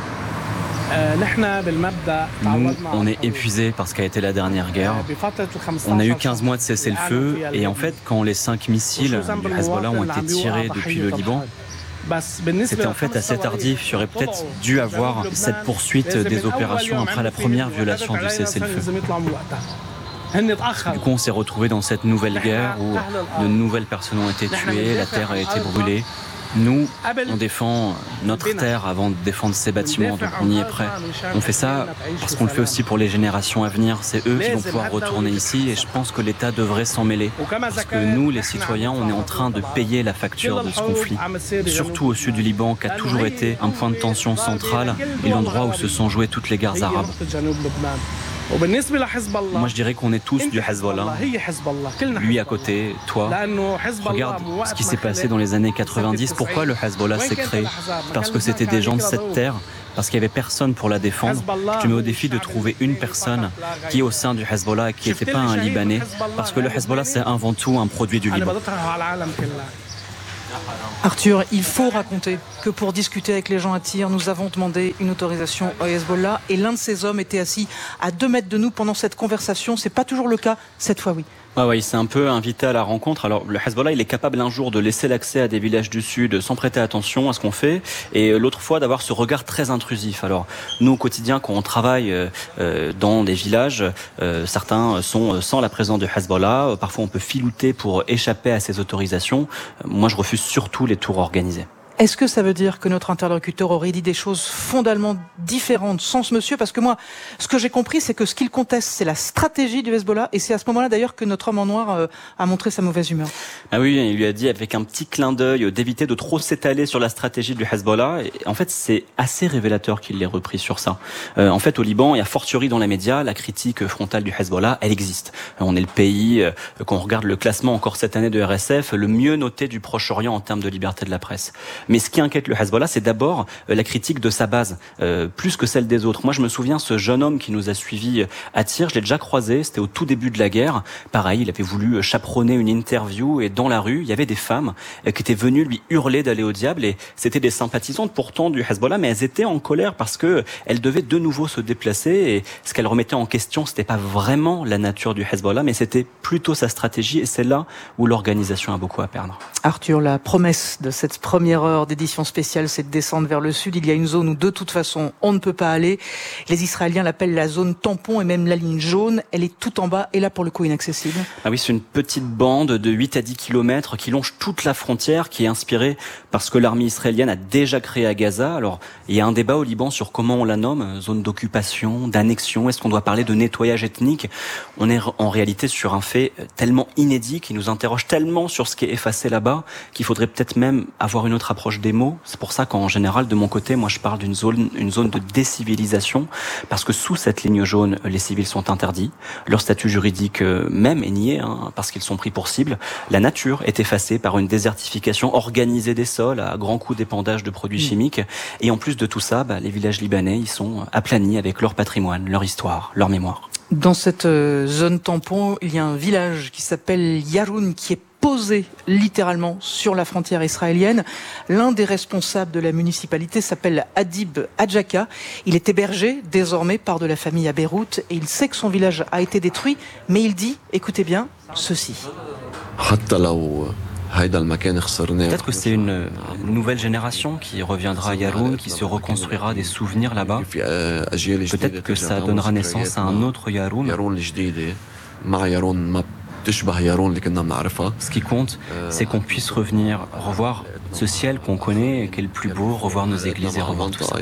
Nous, on est épuisés par ce qu'a été la dernière guerre. On a eu 15 mois de cessez-le-feu et en fait, quand les 5 missiles du Hezbollah ont été tirés depuis le Liban, c'était en fait assez tardif. J'aurais peut-être dû avoir cette poursuite des opérations après la première violation du cessez-le-feu. Du coup, on s'est retrouvé dans cette nouvelle guerre où de nouvelles personnes ont été tuées, la terre a été brûlée. Nous, on défend notre terre avant de défendre ces bâtiments, donc on y est prêt. On fait ça parce qu'on le fait aussi pour les générations à venir. C'est eux qui vont pouvoir retourner ici et je pense que l'État devrait s'en mêler. Parce que nous, les citoyens, on est en train de payer la facture de ce conflit. Surtout au sud du Liban, qui a toujours été un point de tension central et l'endroit où se sont jouées toutes les guerres arabes. Moi, je dirais qu'on est tous du Hezbollah. Lui à côté, toi. Regarde ce qui s'est passé dans les années 90. Pourquoi le Hezbollah s'est créé? Parce que c'était des gens de cette terre, parce qu'il n'y avait personne pour la défendre. Je te mets au défi de trouver une personne qui est au sein du Hezbollah et qui n'était pas un Libanais, parce que le Hezbollah, c'est avant tout un produit du Liban. Arthur, il faut raconter que pour discuter avec les gens à Tyr, nous avons demandé une autorisation au Hezbollah et l'un de ces hommes était assis à 2 mètres de nous pendant cette conversation. C'est pas toujours le cas, cette fois oui. Ouais, il s'est un peu invité à la rencontre. Alors, le Hezbollah, il est capable un jour de laisser l'accès à des villages du Sud sans prêter attention à ce qu'on fait, et l'autre fois d'avoir ce regard très intrusif. Alors, nous, au quotidien, quand on travaille dans des villages, certains sont sans la présence du Hezbollah. Parfois, on peut filouter pour échapper à ces autorisations. Moi, je refuse surtout les tours organisés. Est-ce que ça veut dire que notre interlocuteur aurait dit des choses fondamentalement différentes sans ce monsieur? Parce que moi, ce que j'ai compris, c'est que ce qu'il conteste, c'est la stratégie du Hezbollah. Et c'est à ce moment-là, d'ailleurs, que notre homme en noir a montré sa mauvaise humeur. Ah oui, il lui a dit avec un petit clin d'œil d'éviter de trop s'étaler sur la stratégie du Hezbollah. Et en fait, c'est assez révélateur qu'il l'ait repris sur ça. En fait, au Liban, et a fortiori dans les médias, la critique frontale du Hezbollah, elle existe. On est le pays, quand on regarde le classement encore cette année de RSF, le mieux noté du Proche-Orient en termes de liberté de la presse. Mais ce qui inquiète le Hezbollah, c'est d'abord la critique de sa base, plus que celle des autres. Moi, je me souviens, ce jeune homme qui nous a suivis à Tyr, je l'ai déjà croisé, c'était au tout début de la guerre. Pareil, il avait voulu chaperonner une interview et dans la rue, il y avait des femmes qui étaient venues lui hurler d'aller au diable et c'était des sympathisantes pourtant du Hezbollah, mais elles étaient en colère parce que elles devaient de nouveau se déplacer et ce qu'elles remettaient en question, c'était pas vraiment la nature du Hezbollah, mais c'était plutôt sa stratégie et c'est là où l'organisation a beaucoup à perdre. Arthur, la promesse de cette première heure d'édition spéciale, c'est de descendre vers le sud. Il y a une zone où de toute façon on ne peut pas aller. Les Israéliens l'appellent la zone tampon et même la ligne jaune. Elle est tout en bas et là pour le coup inaccessible. Ah oui, c'est une petite bande de 8 à 10 kilomètres qui longe toute la frontière, qui est inspirée par ce que l'armée israélienne a déjà créé à Gaza. Alors il y a un débat au Liban sur comment on la nomme, zone d'occupation, d'annexion. Est-ce qu'on doit parler de nettoyage ethnique? On est en réalité sur un fait tellement inédit qui nous interroge tellement sur ce qui est effacé là-bas qu'il faudrait peut-être même avoir une autre approche des mots. C'est pour ça qu'en général, de mon côté, moi je parle d'une zone de décivilisation, parce que sous cette ligne jaune, les civils sont interdits, leur statut juridique même est nié, parce qu'ils sont pris pour cible. La nature est effacée par une désertification organisée des sols à grands coups d'épandage de produits chimiques, et en plus de tout ça, les villages libanais, ils sont aplanis avec leur patrimoine, leur histoire, leur mémoire. Dans cette zone tampon, il y a un village qui s'appelle Yaroun, qui est posé littéralement sur la frontière israélienne. L'un des responsables de la municipalité s'appelle Adib Adjaka. Il est hébergé désormais par de la famille à Beyrouth et il sait que son village a été détruit, mais il dit, écoutez bien, ceci. Peut-être que c'est une nouvelle génération qui reviendra à Yaroun, qui se reconstruira des souvenirs là-bas. Peut-être que ça donnera naissance à un autre Yaroun. Ce qui compte, c'est qu'on puisse revenir, revoir ce ciel qu'on connaît, qui est le plus beau, revoir nos églises et revoir tout ça.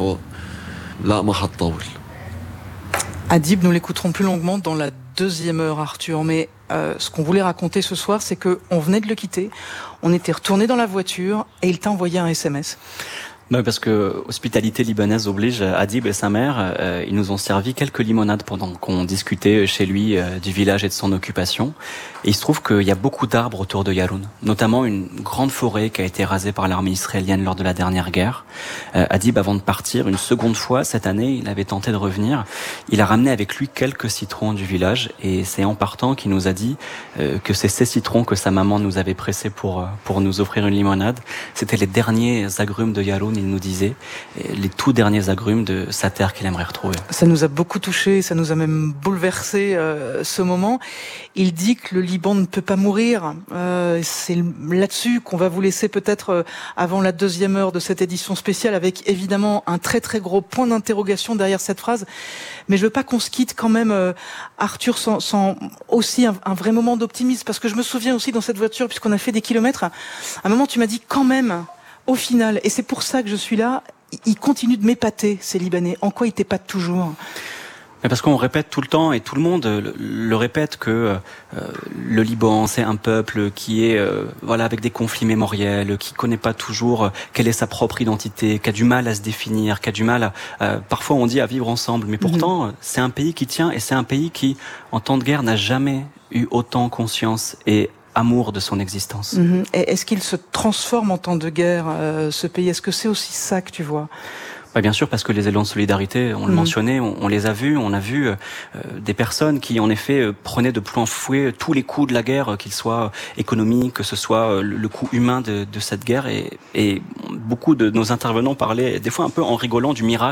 Adib, nous l'écouterons plus longuement dans la deuxième heure, Arthur, mais ce qu'on voulait raconter ce soir, c'est qu'on venait de le quitter, on était retourné dans la voiture et il t'a envoyé un SMS. Non, parce que hospitalité libanaise oblige. Adib et sa mère, ils nous ont servi quelques limonades pendant qu'on discutait chez lui du village et de son occupation. Et il se trouve qu'il y a beaucoup d'arbres autour de Yaroun, notamment une grande forêt qui a été rasée par l'armée israélienne lors de la dernière guerre. Adib, avant de partir, une seconde fois cette année, il avait tenté de revenir. Il a ramené avec lui quelques citrons du village et c'est en partant qu'il nous a dit que c'est ces citrons que sa maman nous avait pressés pour nous offrir une limonade. C'était les derniers agrumes de Yaroun. Il il nous disait les tout derniers agrumes de sa terre qu'il aimerait retrouver. Ça nous a beaucoup touchés, ça nous a même bouleversé ce moment. Il dit que le Liban ne peut pas mourir. C'est là-dessus qu'on va vous laisser peut-être avant la deuxième heure de cette édition spéciale, avec évidemment un très très gros point d'interrogation derrière cette phrase. Mais je veux pas qu'on se quitte quand même, Arthur, sans aussi un vrai moment d'optimisme, parce que je me souviens aussi dans cette voiture, puisqu'on a fait des kilomètres, à un moment tu m'as dit quand même, au final, et c'est pour ça que je suis là, ils continuent de m'épater, ces Libanais. En quoi ils t'épatent toujours ? Mais parce qu'on répète tout le temps, et tout le monde le répète, que le Liban, c'est un peuple qui est avec des conflits mémoriels, qui connaît pas toujours quelle est sa propre identité, qui a du mal à se définir, qui a du mal parfois on dit à vivre ensemble, mais pourtant c'est un pays qui tient, et c'est un pays qui, en temps de guerre, n'a jamais eu autant conscience et amour de son existence. Et est-ce qu'il se transforme en temps de guerre, ce pays ? Est-ce que c'est aussi ça que tu vois ? Bien sûr, parce que les élans de solidarité, on le mentionnait, on les a vus, on a vu des personnes qui, en effet, prenaient de plein fouet tous les coups de la guerre, qu'ils soient économiques, que ce soit le coût humain de cette guerre, et beaucoup de nos intervenants parlaient, des fois un peu en rigolant, du miracle